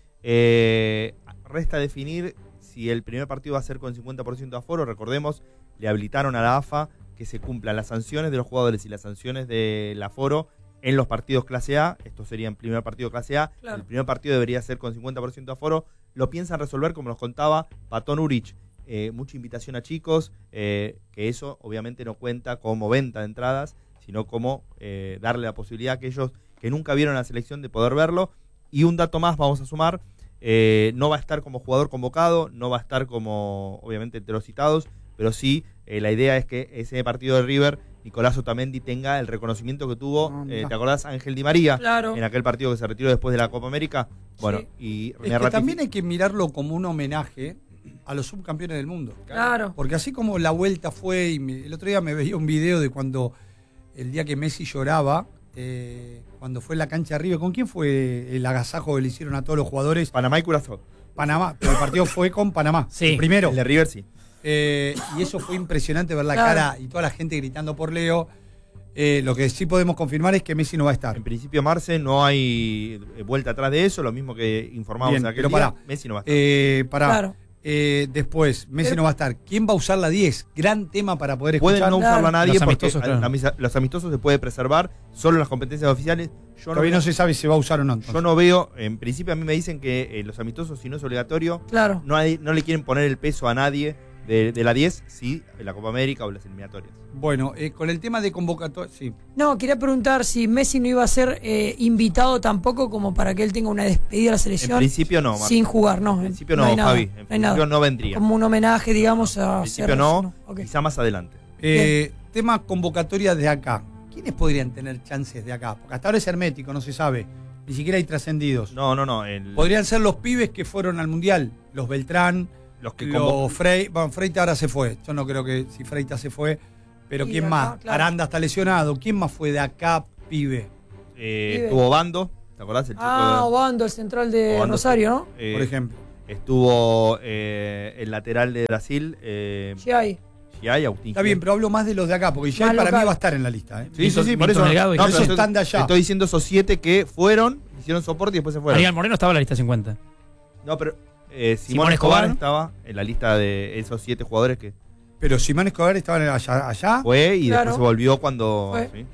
Eh, resta definir si el primer partido va a ser con cincuenta por ciento de aforo. Recordemos, le habilitaron a la A F A que se cumplan las sanciones de los jugadores y las sanciones del aforo en los partidos clase A. Esto sería en primer partido clase A. Claro. El primer partido debería ser con cincuenta por ciento de aforo. Lo piensan resolver, como nos contaba Patón Urich. Eh, mucha invitación a chicos, eh, que eso obviamente no cuenta como venta de entradas, sino como eh, darle la posibilidad a aquellos que nunca vieron la selección de poder verlo. Y un dato más vamos a sumar, eh, no va a estar como jugador convocado, no va a estar como obviamente entre los citados, pero sí eh, la idea es que ese partido de River, Nicolás Otamendi tenga el reconocimiento que tuvo, Ah, eh, mirá. ¿te acordás? Ángel Di María, Claro. en aquel partido que se retiró después de la Copa América. Bueno, Sí. y Es me que ratific- también hay que mirarlo como un homenaje a los subcampeones del mundo. Claro. Porque así como la vuelta fue, y me- el otro día me veía un video de cuando el día que Messi lloraba, eh, cuando fue en la cancha de River, ¿con quién fue el agasajo que le hicieron a todos los jugadores? Panamá y Curazao. Panamá, pero el partido fue con Panamá. Sí. El primero. El de River sí. Eh, y eso fue impresionante ver la Claro. cara y toda la gente gritando por Leo. Eh, lo que sí podemos confirmar es que Messi no va a estar. En principio, Marce, no hay eh, vuelta atrás de eso, lo mismo que informamos Bien, en aquel pero día. pará. Messi no va a estar. Eh, pará. Claro. Eh, después, Messi Pero- no va a estar. ¿Quién va a usar la diez? Gran tema para poder Pueden escuchar. no usarlo a nadie Los porque amistosos, claro. a- a- los amistosos se puede preservar solo en las competencias oficiales. Yo no, Todavía no se sabe si va a usar o no. entonces. yo no veo, en principio a mí me dicen que eh, los amistosos, si no es obligatorio, Claro. no, hay- no le quieren poner el peso a nadie de, de la diez, sí, en la Copa América o las eliminatorias. Bueno, eh, con el tema de convocatoria, sí. No, quería preguntar si Messi no iba a ser eh, invitado tampoco como para que él tenga una despedida a la En selección principio no, Marce. sin jugar, no. En principio no, hay nada, Fabi. En no hay principio nada. no vendría. Como un homenaje, digamos, a En principio ser- no, Ok. quizá más adelante. Eh, tema convocatoria de acá. ¿Quiénes podrían tener chances de acá? Porque hasta ahora es hermético, no se sabe. Ni siquiera hay trascendidos. No, no, no. el- Podrían ser los pibes que fueron al Mundial. Los Beltrán, los que convo- los Frey. Bueno, Freita ahora se fue. Yo no creo que si Freita se fue. Pero Y ¿quién acá, más? claro. Aranda está lesionado. ¿Quién más fue de acá, pibe? eh, Pibe. estuvo Bando, ¿te acordás? El chico Ah, de- Obando, el central de Obando. Rosario, ¿no? eh, Por ejemplo. Estuvo eh, el lateral de Brasil, eh, Sí hay. Giai, Agustín. Está bien, pero hablo más de los de acá. Porque ya Más para local. mí va a estar en la lista. ¿eh? Sí, sí, sí, por Milton eso. Delgado y no, Esos pero están de allá. Estoy diciendo esos siete que fueron, hicieron soporte y después se fueron. Ariel Moreno estaba en la lista cincuenta. No, pero eh, Simón, Simón Escobar, Escobar. estaba en la lista de esos siete jugadores que Pero Simón Escobar estaba allá. allá. fue y Claro. después se volvió cuando. Fue. ¿sí?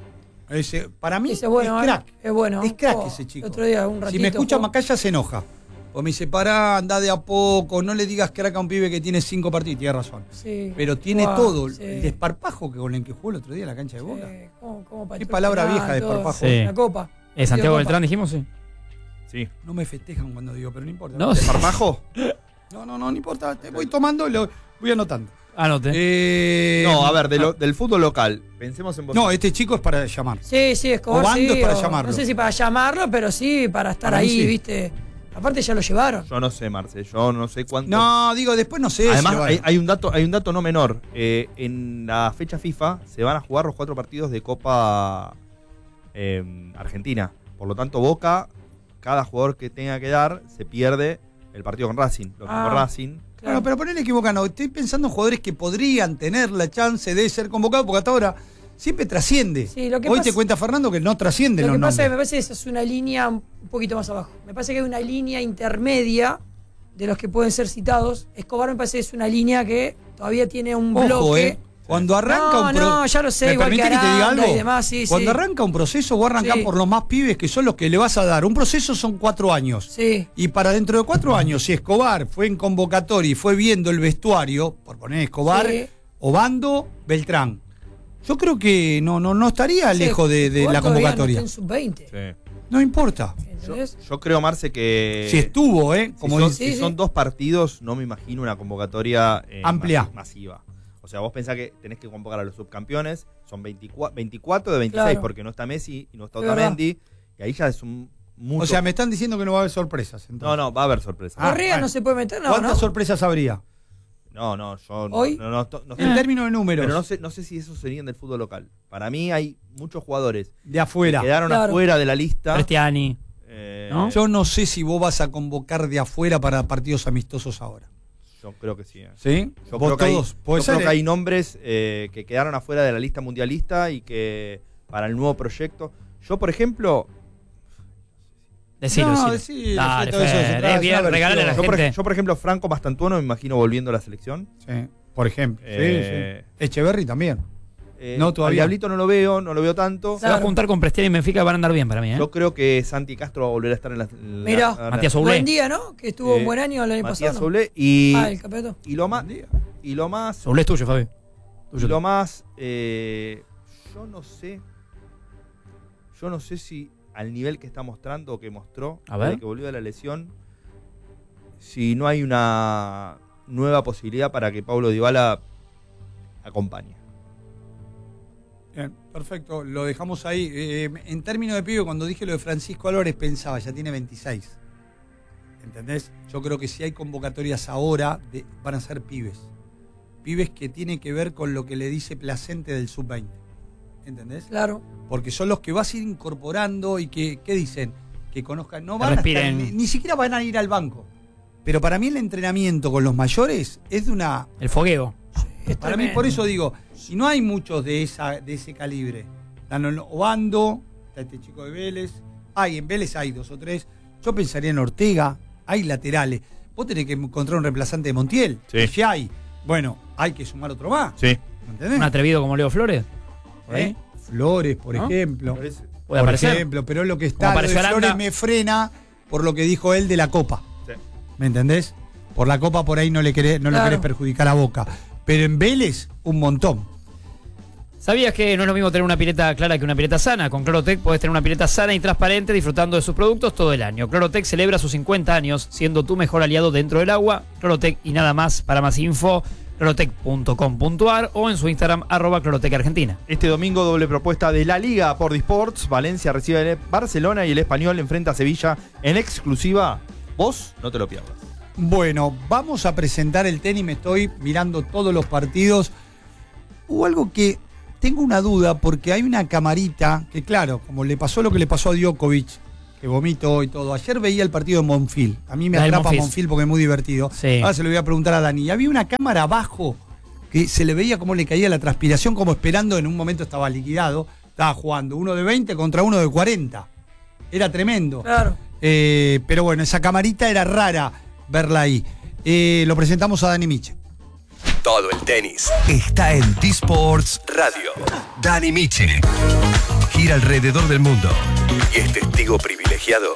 Ese, para mí Ese es bueno, es ¿eh? crack. Es bueno. Es crack Oh, ese chico. el otro día, un ratito. Si me escucha jugó. Macaya se enoja. O me dice, pará, anda de a poco, no le digas crack a un pibe que tiene cinco partidos. Tiene razón. Sí. Pero tiene Jugá, todo. sí. El desparpajo que con el que jugó el otro día en la cancha de Boca. Sí, ¿cómo- cómo pateó Qué el palabra penal, vieja de todo. desparpajo. Sí. La copa. Eh, Santiago Copa. Beltrán, dijimos, sí. Sí. No me festejan cuando digo, pero no importa. No, no, sí. ¿Parpajo? no, no, no, no importa. Te voy tomando, lo voy anotando. Anote. Eh, No, a ver, de lo- del fútbol local, pensemos en vos. No, este chico es para llamar. Sí, sí, Escobar. Obando sí, es para o- llamarlo. No sé si para llamarlo, pero sí para estar Para mí ahí, sí. ¿viste? Aparte ya lo llevaron. Yo no sé, Marce, yo no sé cuánto. No, digo, después no sé. Además, si lo van- hay, hay un dato, hay un dato no menor. Eh, en la fecha FIFA se van a jugar los cuatro partidos de Copa eh, Argentina. Por lo tanto, Boca, cada jugador que tenga que dar, se pierde el partido con Racing. Lo que Ah. con Racing. Bueno, pero ponele que Boca no. Estoy pensando en jugadores que podrían tener la chance de ser convocados, porque hasta ahora siempre trasciende. Sí, lo que Hoy pasa- te cuenta Fernando que no trasciende Lo los que pasa es que me nombres. parece que esa es una línea un poquito más abajo. Me parece que hay una línea intermedia de los que pueden ser citados. Escobar me parece que es una línea que todavía tiene un Ojo, bloque. eh. Cuando arranca No, un pro- no, ya lo sé, ¿Me igual que permitís que te diga Aranda algo? y demás, sí, Cuando sí. arranca un proceso, vos arrancás Sí. por los más pibes que son los que le vas a dar. Un proceso son cuatro años. Sí. Y para dentro de cuatro años, si Escobar fue en convocatoria y fue viendo el vestuario, por poner Escobar, Sí. Obando, Beltrán. Yo creo que no, no, no estaría Sí, lejos de, de Escobar la todavía convocatoria. No está en sub veinte. Sí. No importa. ¿Entendés? Yo creo, Marce, que. Si estuvo, ¿eh? Si Como son, dice- si Sí, son sí. dos partidos, no me imagino una convocatoria eh, Amplia. mas- masiva. O sea, vos pensás que tenés que convocar a los subcampeones, son veinticuatro, veinticuatro de veintiséis, Claro. porque no está Messi y no está Es verdad. Otamendi, y ahí ya es un mucho. O sea, me están diciendo que no va a haber sorpresas. entonces. No, no, va a haber sorpresa. Ah, Correa bueno. no se puede meter, no, ¿Cuántas ¿no? sorpresas habría? No, no, yo no- ¿Hoy? no, no, no, no sé. En términos de números, Pero no sé, no sé si esos serían del fútbol local. Para mí hay muchos jugadores de afuera. que quedaron Claro. afuera de la lista. Prestiani. Eh, ¿No? Yo no sé si vos vas a convocar de afuera para partidos amistosos ahora. Yo creo que sí. eh. ¿Sí? Yo Vos creo que hay, todos. yo Puede creo ser, que ¿eh? hay nombres eh, que quedaron afuera de la lista mundialista y que para el nuevo proyecto. Yo, por ejemplo, Decilo, No, decilo. decí, Dale, decí todo eso, Fer, se trata es de bien, una regalale a la yo por, gente. yo, por ejemplo, Franco Mastantuono me imagino volviendo a la selección. Sí, por ejemplo. Sí, Eh, sí. Echeverry también. Eh, No, todavía. Al Diablito no lo veo, no lo veo tanto. Se va a Claro. juntar con Prestiani y Benfica, van a andar bien para mí, ¿eh? Yo creo que Santi Castro va a volver a estar en la. en la- Mirá. en la- Matías Soulé. Buen día, ¿no? Que estuvo Eh, un buen año el año Matías pasado. ¿no? Soulé y, Ah, el campeonato. y lo más. Y lo más. Soulé es tuyo, Fabi. Y Tuyo. lo más. eh, yo no sé. Yo no sé si al nivel que está mostrando o que mostró, A ver. desde que volvió de la lesión, si no hay una nueva posibilidad para que Paulo Dybala acompañe. Bien, perfecto. Lo dejamos ahí. Eh, en términos de pibe, cuando dije lo de Francisco Álvarez, pensaba, ya tiene veintiséis. ¿Entendés? Yo creo que si hay convocatorias ahora, de- van a ser pibes. Pibes que tienen que ver con lo que le dice Placente del sub veinte. ¿Entendés? Claro. Porque son los que vas a ir incorporando y que, ¿qué dicen? Que conozcan, no Que van a estar, respiren. ni, ni siquiera van a ir al banco. Pero para mí el entrenamiento con los mayores es de una... El fogueo. Es Para mí, tremendo. por eso digo, y no hay muchos de esa de ese calibre. Están Obando, está este chico de Vélez, hay, en Vélez hay dos o tres. Yo pensaría en Ortega, hay laterales. Vos tenés que encontrar un reemplazante de Montiel, Sí. que ya hay. Bueno, hay que sumar otro más. Sí. ¿Me entendés? Un atrevido como Leo Flores. Por ahí. ¿Eh? Flores, por ¿No? ejemplo. Puede Por aparecer. ejemplo, pero lo que Como está lo de apareció Aranda. Flores me frena por lo que dijo él de la Copa. Sí. ¿Me entendés? Por la Copa por ahí no le querés, no le Claro. querés perjudicar a Boca. Pero en Vélez, un montón. ¿Sabías que no es lo mismo tener una pileta clara que una pileta sana? Con Clorotec podés tener una pileta sana y transparente disfrutando de sus productos todo el año. Clorotec celebra sus cincuenta años siendo tu mejor aliado dentro del agua. Clorotec y nada más. Para más info, clorotec punto com punto a r o en su Instagram arroba Clorotec Argentina. Este domingo doble propuesta de la Liga por Disports. Valencia recibe a Barcelona y el Español enfrenta a Sevilla en exclusiva. Vos no te lo pierdas. Bueno, vamos a presentar el tenis. Me estoy mirando todos los partidos. Hubo algo que tengo una duda porque hay una camarita que, claro, como le pasó lo que le pasó a Djokovic, que vomitó y todo. Ayer veía el partido de Monfil. A mí me La del atrapa Monfil. Monfil porque es muy divertido. Sí. Ahora se lo voy a preguntar a Dani. Y había una cámara abajo que se le veía cómo le caía la transpiración, como esperando. En un momento estaba liquidado. Estaba jugando uno de veinte contra uno de cuarenta. Era tremendo. Claro. Eh, pero bueno, esa camarita era rara verla ahí. Eh, lo presentamos a Dani Miche. Todo el tenis está en T-Sports Radio. Dani Miche gira alrededor del mundo y es testigo privilegiado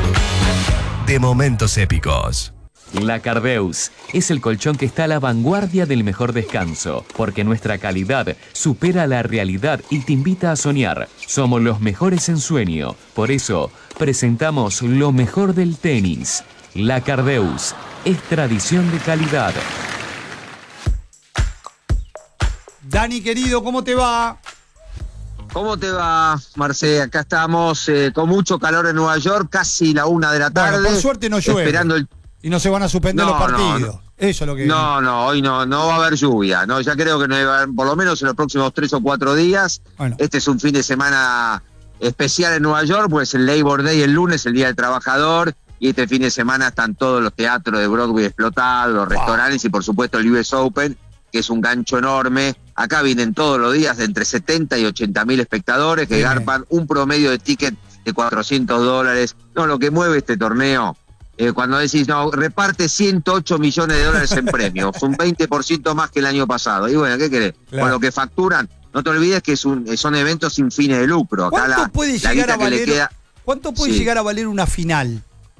de momentos épicos. La Cardeus es el colchón que está a la vanguardia del mejor descanso, porque nuestra calidad supera la realidad y te invita a soñar. Somos los mejores en sueño, por eso presentamos lo mejor del tenis. La Cardeus es tradición de calidad. Dani, querido, ¿cómo te va? ¿Cómo te va, Marce? Acá estamos eh, con mucho calor en Nueva York, casi la una de la tarde. Bueno, por suerte no llueve. Esperando el... Y no se van a suspender no, los partidos. No, no. Eso es lo que... No, no, hoy no, no va a haber lluvia. No, ya creo que no va a haber, por lo menos en los próximos tres o cuatro días. Bueno. Este es un fin de semana especial en Nueva York, pues el Labor Day el lunes, el Día del Trabajador, y este fin de semana están todos los teatros de Broadway explotados, los wow. restaurantes y por supuesto el U S Open, que es un gancho enorme. Acá vienen todos los días de entre setenta y ochenta mil espectadores que sí, garpan un promedio de ticket de cuatrocientos dólares. No, lo que mueve este torneo, eh, cuando decís, no, reparte ciento ocho millones de dólares en premios, un veinte por ciento más que el año pasado. Y bueno, ¿qué querés? Claro. Con lo que facturan, no te olvides que es un, son eventos sin fines de lucro. Acá ¿Cuánto la, puede la llegar a valer, queda... ¿cuánto puede sí. llegar a valer una final?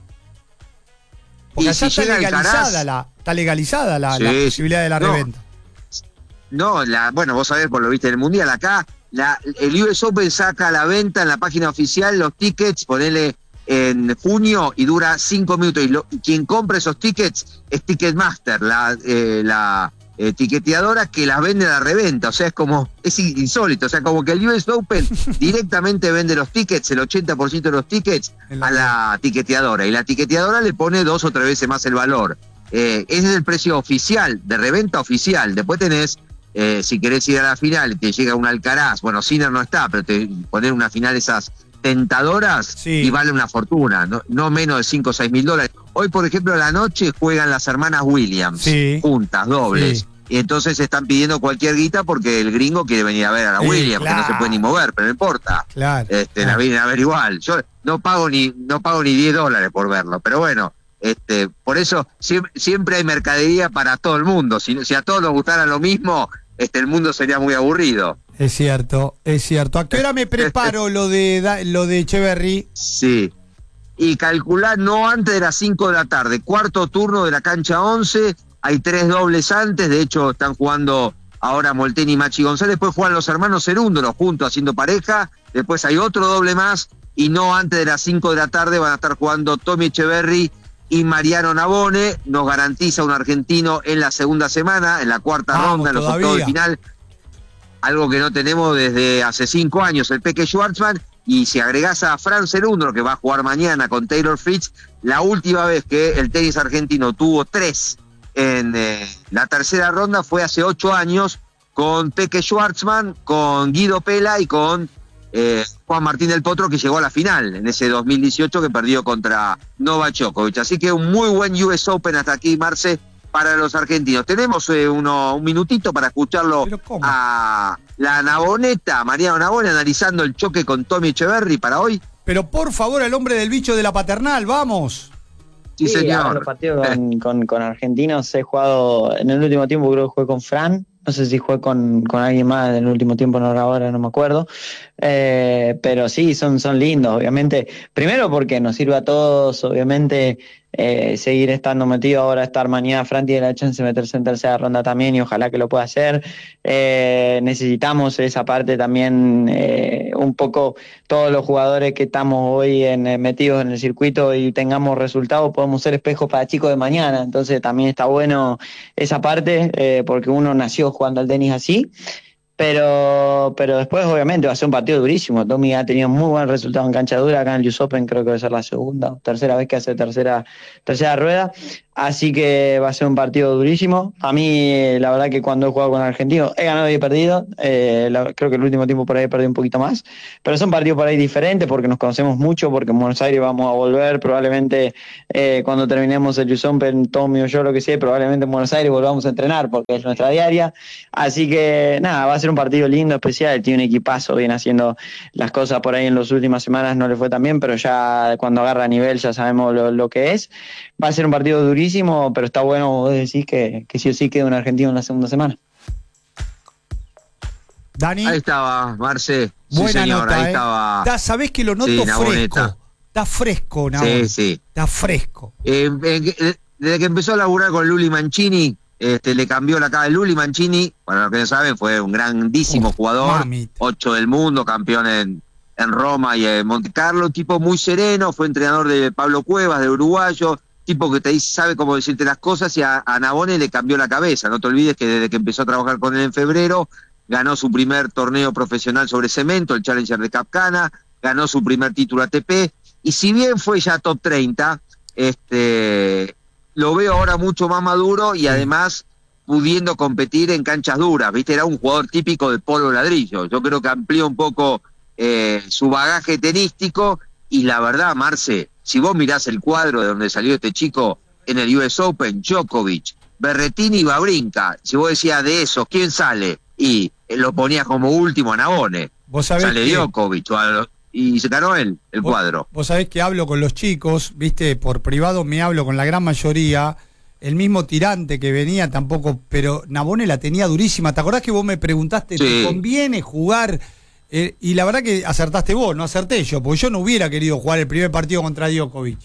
Porque y allá si está legalizada, Alcaraz, la, está legalizada la, sí, la posibilidad de la no, reventa. No, la, bueno, vos sabés, por lo viste en el Mundial, acá la, el U S Open saca a la venta en la página oficial los tickets, ponele en junio y dura cinco minutos. Y lo, quien compra esos tickets es Ticketmaster, la, eh, la eh, tiqueteadora que las vende a la reventa. O sea, es como, es insólito. O sea, como que el U S Open directamente vende los tickets, el ochenta por ciento de los tickets, a la tiqueteadora. Y la tiqueteadora le pone dos o tres veces más el valor. Eh, ese es el precio oficial, de reventa oficial. Después tenés, eh, si querés ir a la final y te llega un Alcaraz, bueno, Sinner no está, pero te poner una final esas tentadoras sí. y vale una fortuna, no, no menos de cinco o seis mil dólares. Hoy, por ejemplo, a la noche juegan las hermanas Williams, sí. juntas, dobles. Sí. Y entonces están pidiendo cualquier guita porque el gringo quiere venir a ver a la sí, Williams, claro. que no se puede ni mover, pero no importa. Claro, este, claro. La vienen a ver igual. Yo no pago ni no pago ni diez dólares por verlo, pero bueno, este, por eso siempre, siempre hay mercadería para todo el mundo. Si, si a todos nos gustara lo mismo, este, el mundo sería muy aburrido. Es cierto, es cierto. ¿A qué hora me preparo lo de lo de Echeverry? Sí. Y calcular no antes de las cinco de la tarde. Cuarto turno de la cancha once. Hay tres dobles antes. De hecho, están jugando ahora Molteni y Machi González. Después juegan los hermanos Cerúndolo juntos haciendo pareja. Después hay otro doble más. Y no antes de las cinco de la tarde van a estar jugando Tommy Echeverry y Mariano Navone. Nos garantiza un argentino en la segunda semana, en la cuarta Vamos, ronda, en los todavía. octavos de final. Algo que no tenemos desde hace cinco años, el Peque Schwartzman, y si agregás a Fran Cerúndolo, que va a jugar mañana con Taylor Fritz, la última vez que el tenis argentino tuvo tres en eh, la tercera ronda fue hace ocho años, con Peque Schwartzman, con Guido Pela y con eh, Juan Martín del Potro, que llegó a la final en ese dos mil dieciocho que perdió contra Novak Djokovic. Así que un muy buen U S Open hasta aquí, Marce, para los argentinos. Tenemos eh, uno, un minutito para escucharlo a la Navoneta, Mariano Navone, analizando el choque con Tommy Echeverry para hoy. Pero por favor, al hombre del bicho de la paternal, vamos. Sí, sí señor. Los partidos con, con, con argentinos he jugado en el último tiempo, creo que jugué con Fran. No sé si jugué con, con alguien más en el último tiempo, no ahora no me acuerdo. Eh, pero sí, son, son lindos, obviamente. Primero porque nos sirve a todos, obviamente, eh, seguir estando metido ahora, estar mañana. Fran tiene la chance de meterse en tercera ronda también y ojalá que lo pueda hacer. Eh, necesitamos esa parte también, eh, un poco todos los jugadores que estamos hoy en, eh, metidos en el circuito y tengamos resultados, podemos ser espejos para chicos de mañana. Entonces también está bueno esa parte, eh, porque uno nació jugando al tenis así. Pero pero después obviamente va a ser un partido durísimo. Tommy ha tenido muy buen resultado en cancha dura acá en el U S Open, creo que va a ser la segunda o tercera vez que hace tercera tercera rueda, así que va a ser un partido durísimo. A mí la verdad que cuando he jugado con argentinos he ganado y he perdido, eh, la, creo que el último tiempo por ahí he perdido un poquito más, pero son partidos por ahí diferentes porque nos conocemos mucho, porque en Buenos Aires vamos a volver probablemente, eh, cuando terminemos el U S Open, Tommy o yo, lo que sea, probablemente en Buenos Aires volvamos a entrenar porque es nuestra diaria, así que nada, va a ser un partido lindo, especial. Tiene un equipazo, viene haciendo las cosas por ahí en las últimas semanas, no le fue tan bien, pero ya cuando agarra nivel ya sabemos lo, lo que es. Va a ser un partido durísimo, pero está bueno, vos decís que, que sí o sí quede un argentino en la segunda semana. Dani. Ahí estaba, Marce. Buena sí, señor, nota, ahí eh. estaba. Da, ¿sabés que lo noto sí, fresco? Está fresco, Navone. Sí, sí. Está fresco. Eh, eh, desde que empezó a laburar con Luli Mancini, Este, le cambió la cara. Luli Mancini, para los que no saben, fue un grandísimo Uf, jugador, mami. ocho del mundo, campeón en, en Roma y en Monte Carlo, tipo muy sereno, fue entrenador de Pablo Cuevas, de uruguayo, tipo que te dice, sabe cómo decirte las cosas, y a, a Navone le cambió la cabeza. No te olvides que desde que empezó a trabajar con él en febrero, ganó su primer torneo profesional sobre cemento, el Challenger de Capcana, ganó su primer título A T P, y si bien fue ya top treinta, este, lo veo ahora mucho más maduro y además pudiendo competir en canchas duras, ¿viste? Era un jugador típico de polvo ladrillo. Yo creo que amplió un poco eh, su bagaje tenístico, y la verdad, Marce, si vos mirás el cuadro de donde salió este chico en el U S Open, Djokovic, Berrettini y Wawrinka, si vos decías de esos, ¿quién sale? Y eh, lo ponías como último a Navone. ¿Vos sabés sale que... Djokovic, y se ganó él, el vos, cuadro. Vos sabés que hablo con los chicos, viste, por privado me hablo con la gran mayoría. El mismo Tirante que venía tampoco, pero Navone la tenía durísima. ¿Te acordás que vos me preguntaste, sí. ¿te conviene jugar? Eh, y la verdad que acertaste vos, no acerté yo, porque yo no hubiera querido jugar el primer partido contra Djokovic.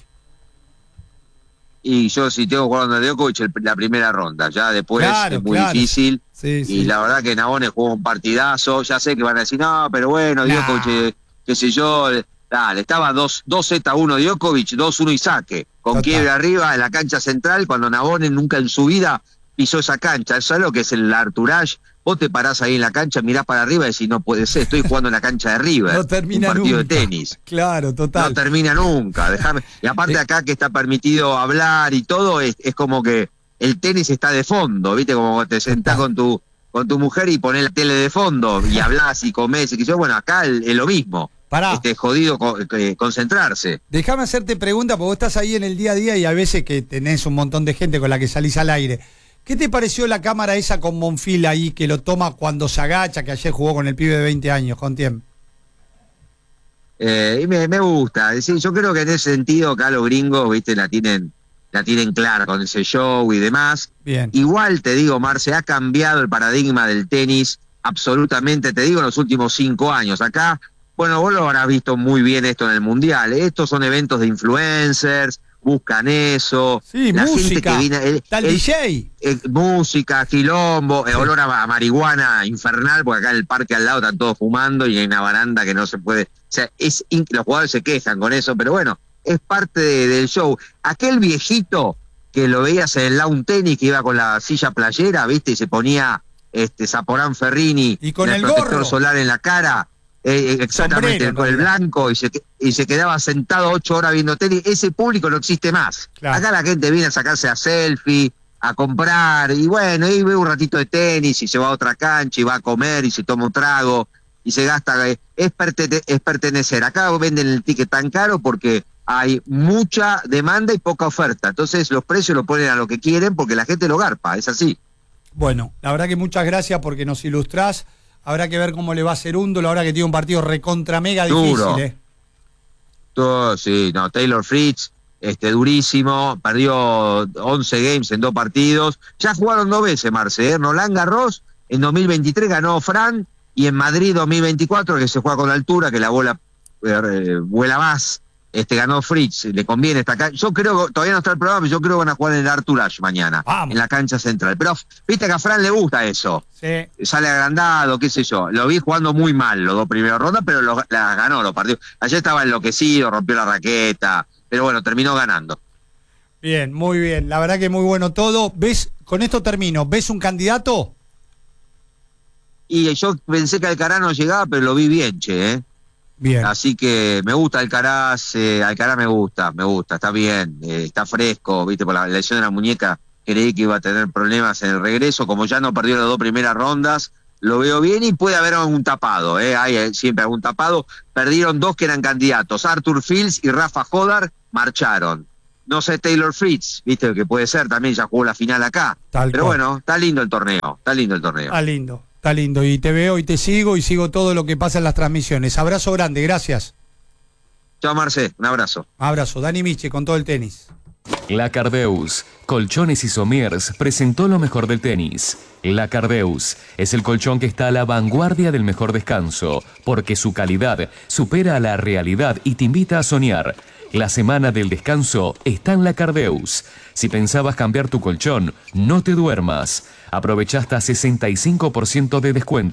Y yo si tengo que jugar contra Djokovic el, la primera ronda, ya después claro, es muy claro. difícil. Sí, y sí. la verdad que Navone jugó un partidazo. Ya sé que van a decir, no, pero bueno, Nah. Djokovic, eh, qué sé yo. Dale, estaba dos seta uno Djokovic, dos uno y saque. Con Total. quiebre arriba en la cancha central, cuando Navone nunca en su vida pisó esa cancha. Eso es lo que es el Arturage. Vos te parás ahí en la cancha, mirás para arriba y decís, no puede ser, estoy jugando en la cancha de River. No termina un partido nunca. de tenis. Claro, total. No termina nunca. Dejame. Y aparte acá que está permitido hablar y todo, es, es como que el tenis está de fondo, ¿viste? Como te sentás con tu con tu mujer y ponés la tele de fondo y hablás y comés y que yo, bueno, acá es lo mismo. Pará. Este, jodido co- eh, concentrarse. Déjame hacerte pregunta, porque vos estás ahí en el día a día y a veces que tenés un montón de gente con la que salís al aire. ¿Qué te pareció la cámara esa con Monfil ahí, que lo toma cuando se agacha, que ayer jugó con el pibe de veinte años, con Tiem? Eh, y me, me gusta. Es decir, yo creo que en ese sentido acá los gringos, viste, la tienen, la tienen clara con ese show y demás. Bien. Igual te digo, Marce, ha cambiado el paradigma del tenis absolutamente, te digo, en los últimos cinco años. Acá, bueno, vos lo habrás visto muy bien esto en el Mundial. Estos son eventos de influencers, buscan eso. Sí, la música. gente que viene, el, Tal el- D J. eh, música, quilombo, eh, olor a, a marihuana infernal, porque acá en el parque al lado están todos fumando y hay una baranda que no se puede. O sea, es in- los jugadores se quejan con eso, pero bueno, es parte de- del show. Aquel viejito que lo veías en el lawn tenis, que iba con la silla playera, ¿viste? Y se ponía este Zaporán Ferrini Y con el protector gorro. solar en la cara. Eh, eh, exactamente, Sombrero, con el en realidad. blanco, y se, que- y se quedaba sentado ocho horas viendo tenis. Ese público no existe más. Claro. Acá la gente viene a sacarse a selfie, a comprar, y bueno, y ve un ratito de tenis, y se va a otra cancha, y va a comer, y se toma un trago, y se gasta. eh, Es, perte- es pertenecer. Acá venden el ticket tan caro porque hay mucha demanda y poca oferta. Entonces los precios lo ponen a lo que quieren porque la gente lo garpa, es así. Bueno, la verdad que muchas gracias porque nos ilustrás. Habrá que ver cómo le va a Cerúndolo ahora que tiene un partido recontra mega difícil, Duro. ¿eh? Todo, sí, no, Taylor Fritz, este, durísimo, perdió once games en dos partidos. Ya jugaron dos veces, Marce, ¿eh? Roland Garros en dos mil veintitrés ganó Fran, y en Madrid dos mil veinticuatro, que se juega con altura, que la bola eh, vuela más, este, ganó Fritz. Le conviene esta cancha. Yo creo que todavía no está el programa, pero yo creo que van a jugar en el Arthur Ashe mañana, Vamos. en la cancha central. Pero viste que a Fran le gusta eso. Sí. Sale agrandado, qué sé yo. Lo vi jugando muy mal los dos primeros rondas, pero lo, la ganó los partidos. Ayer estaba enloquecido, rompió la raqueta, pero bueno, terminó ganando. Bien, muy bien. La verdad que muy bueno todo. ¿Ves? Con esto termino. ¿Ves un candidato? Y yo pensé que Alcaraz no llegaba, pero lo vi bien, che, ¿eh? Bien. Así que me gusta Alcaraz, eh, Alcaraz me gusta, me gusta, está bien, eh, está fresco, viste, por la lesión de la muñeca, creí que iba a tener problemas en el regreso, como ya no perdió las dos primeras rondas, lo veo bien y puede haber algún tapado, eh, hay eh, siempre algún tapado. Perdieron dos que eran candidatos, Arthur Fields y Rafa Jodar, marcharon. No sé, Taylor Fritz, viste, que puede ser, también ya jugó la final acá. Tal Pero cual. bueno, está lindo el torneo, está lindo el torneo. Está lindo, está lindo. Y te veo y te sigo y sigo todo lo que pasa en las transmisiones. Abrazo grande, gracias. Chao, Marce, un abrazo. Abrazo. Dani Miche con todo el tenis. La Cardeus, Colchones y Somiers presentó lo mejor del tenis. La Cardeus es el colchón que está a la vanguardia del mejor descanso, porque su calidad supera a la realidad y te invita a soñar. La semana del descanso está en La Cardeus. Si pensabas cambiar tu colchón, no te duermas. Aprovecha hasta sesenta y cinco por ciento de descuento.